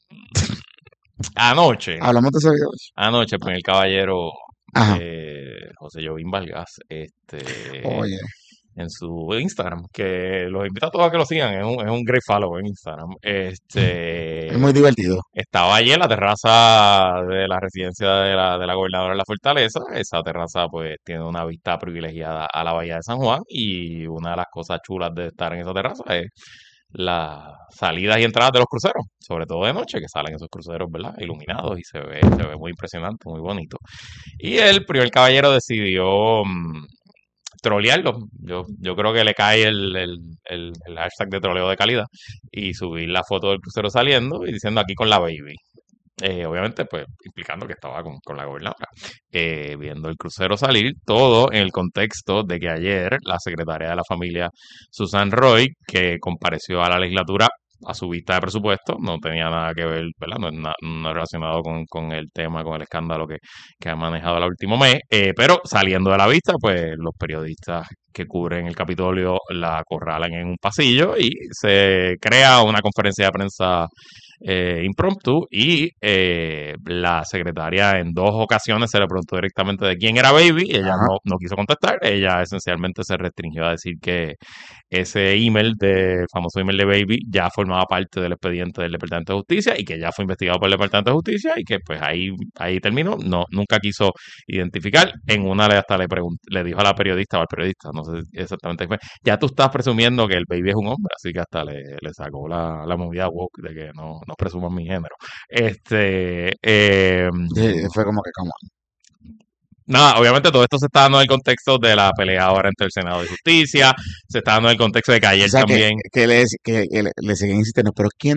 Anoche. Hablamos de ese video. Anoche, pues el caballero Ajá. eh, José Jovín Vargas, este, Oye. en su Instagram, que los invito a todos a que lo sigan, es un, es un great follow en Instagram. Este, Es muy divertido. estaba allí en la terraza de la residencia de la, de la gobernadora de la Fortaleza. Esa terraza pues tiene una vista privilegiada a la bahía de San Juan, y una de las cosas chulas de estar en esa terraza es las salidas y entradas de los cruceros, sobre todo de noche, que salen esos cruceros, ¿verdad? Iluminados, y se ve, se ve muy impresionante, muy bonito. Y el primer caballero decidió mm, trolearlo. Yo, yo creo que le cae el, el, el, el hashtag de troleo de calidad, y subir la foto del crucero saliendo y diciendo aquí con la baby. Eh, obviamente, pues, implicando que estaba con, con la gobernadora, eh, viendo el crucero salir, todo en el contexto de que ayer la secretaria de la familia, Susan Roy, que compareció a la legislatura a su vista de presupuesto, no tenía nada que ver, ¿verdad? No, no, no relacionado con, con el tema, con el escándalo que, que ha manejado el último mes, eh, pero saliendo de la vista, pues los periodistas que cubren el Capitolio la acorralan en un pasillo y se crea una conferencia de prensa eh, impromptu y eh, la secretaria en dos ocasiones se le preguntó directamente de quién era Baby y ella no, no quiso contestar. Ella esencialmente se restringió a decir que ese email, de famoso email de Baby, ya formaba parte del expediente del Departamento de Justicia y que ya fue investigado por el Departamento de Justicia y que pues ahí, ahí terminó. No, nunca quiso identificar. En una le hasta le preguntó, le dijo a la periodista o al periodista, no sé exactamente qué fue, ya tú estás presumiendo que el Baby es un hombre, así que hasta le, le sacó la, la movida woke de que no, no presuman mi género. Este eh, Sí, fue como que, como, Nada, obviamente todo esto se está dando en el contexto de la pelea ahora entre el Senado y Justicia, se está dando en el contexto de que ayer o sea, que, también... que, le, que, que le, le siguen insistiendo, pero ¿quién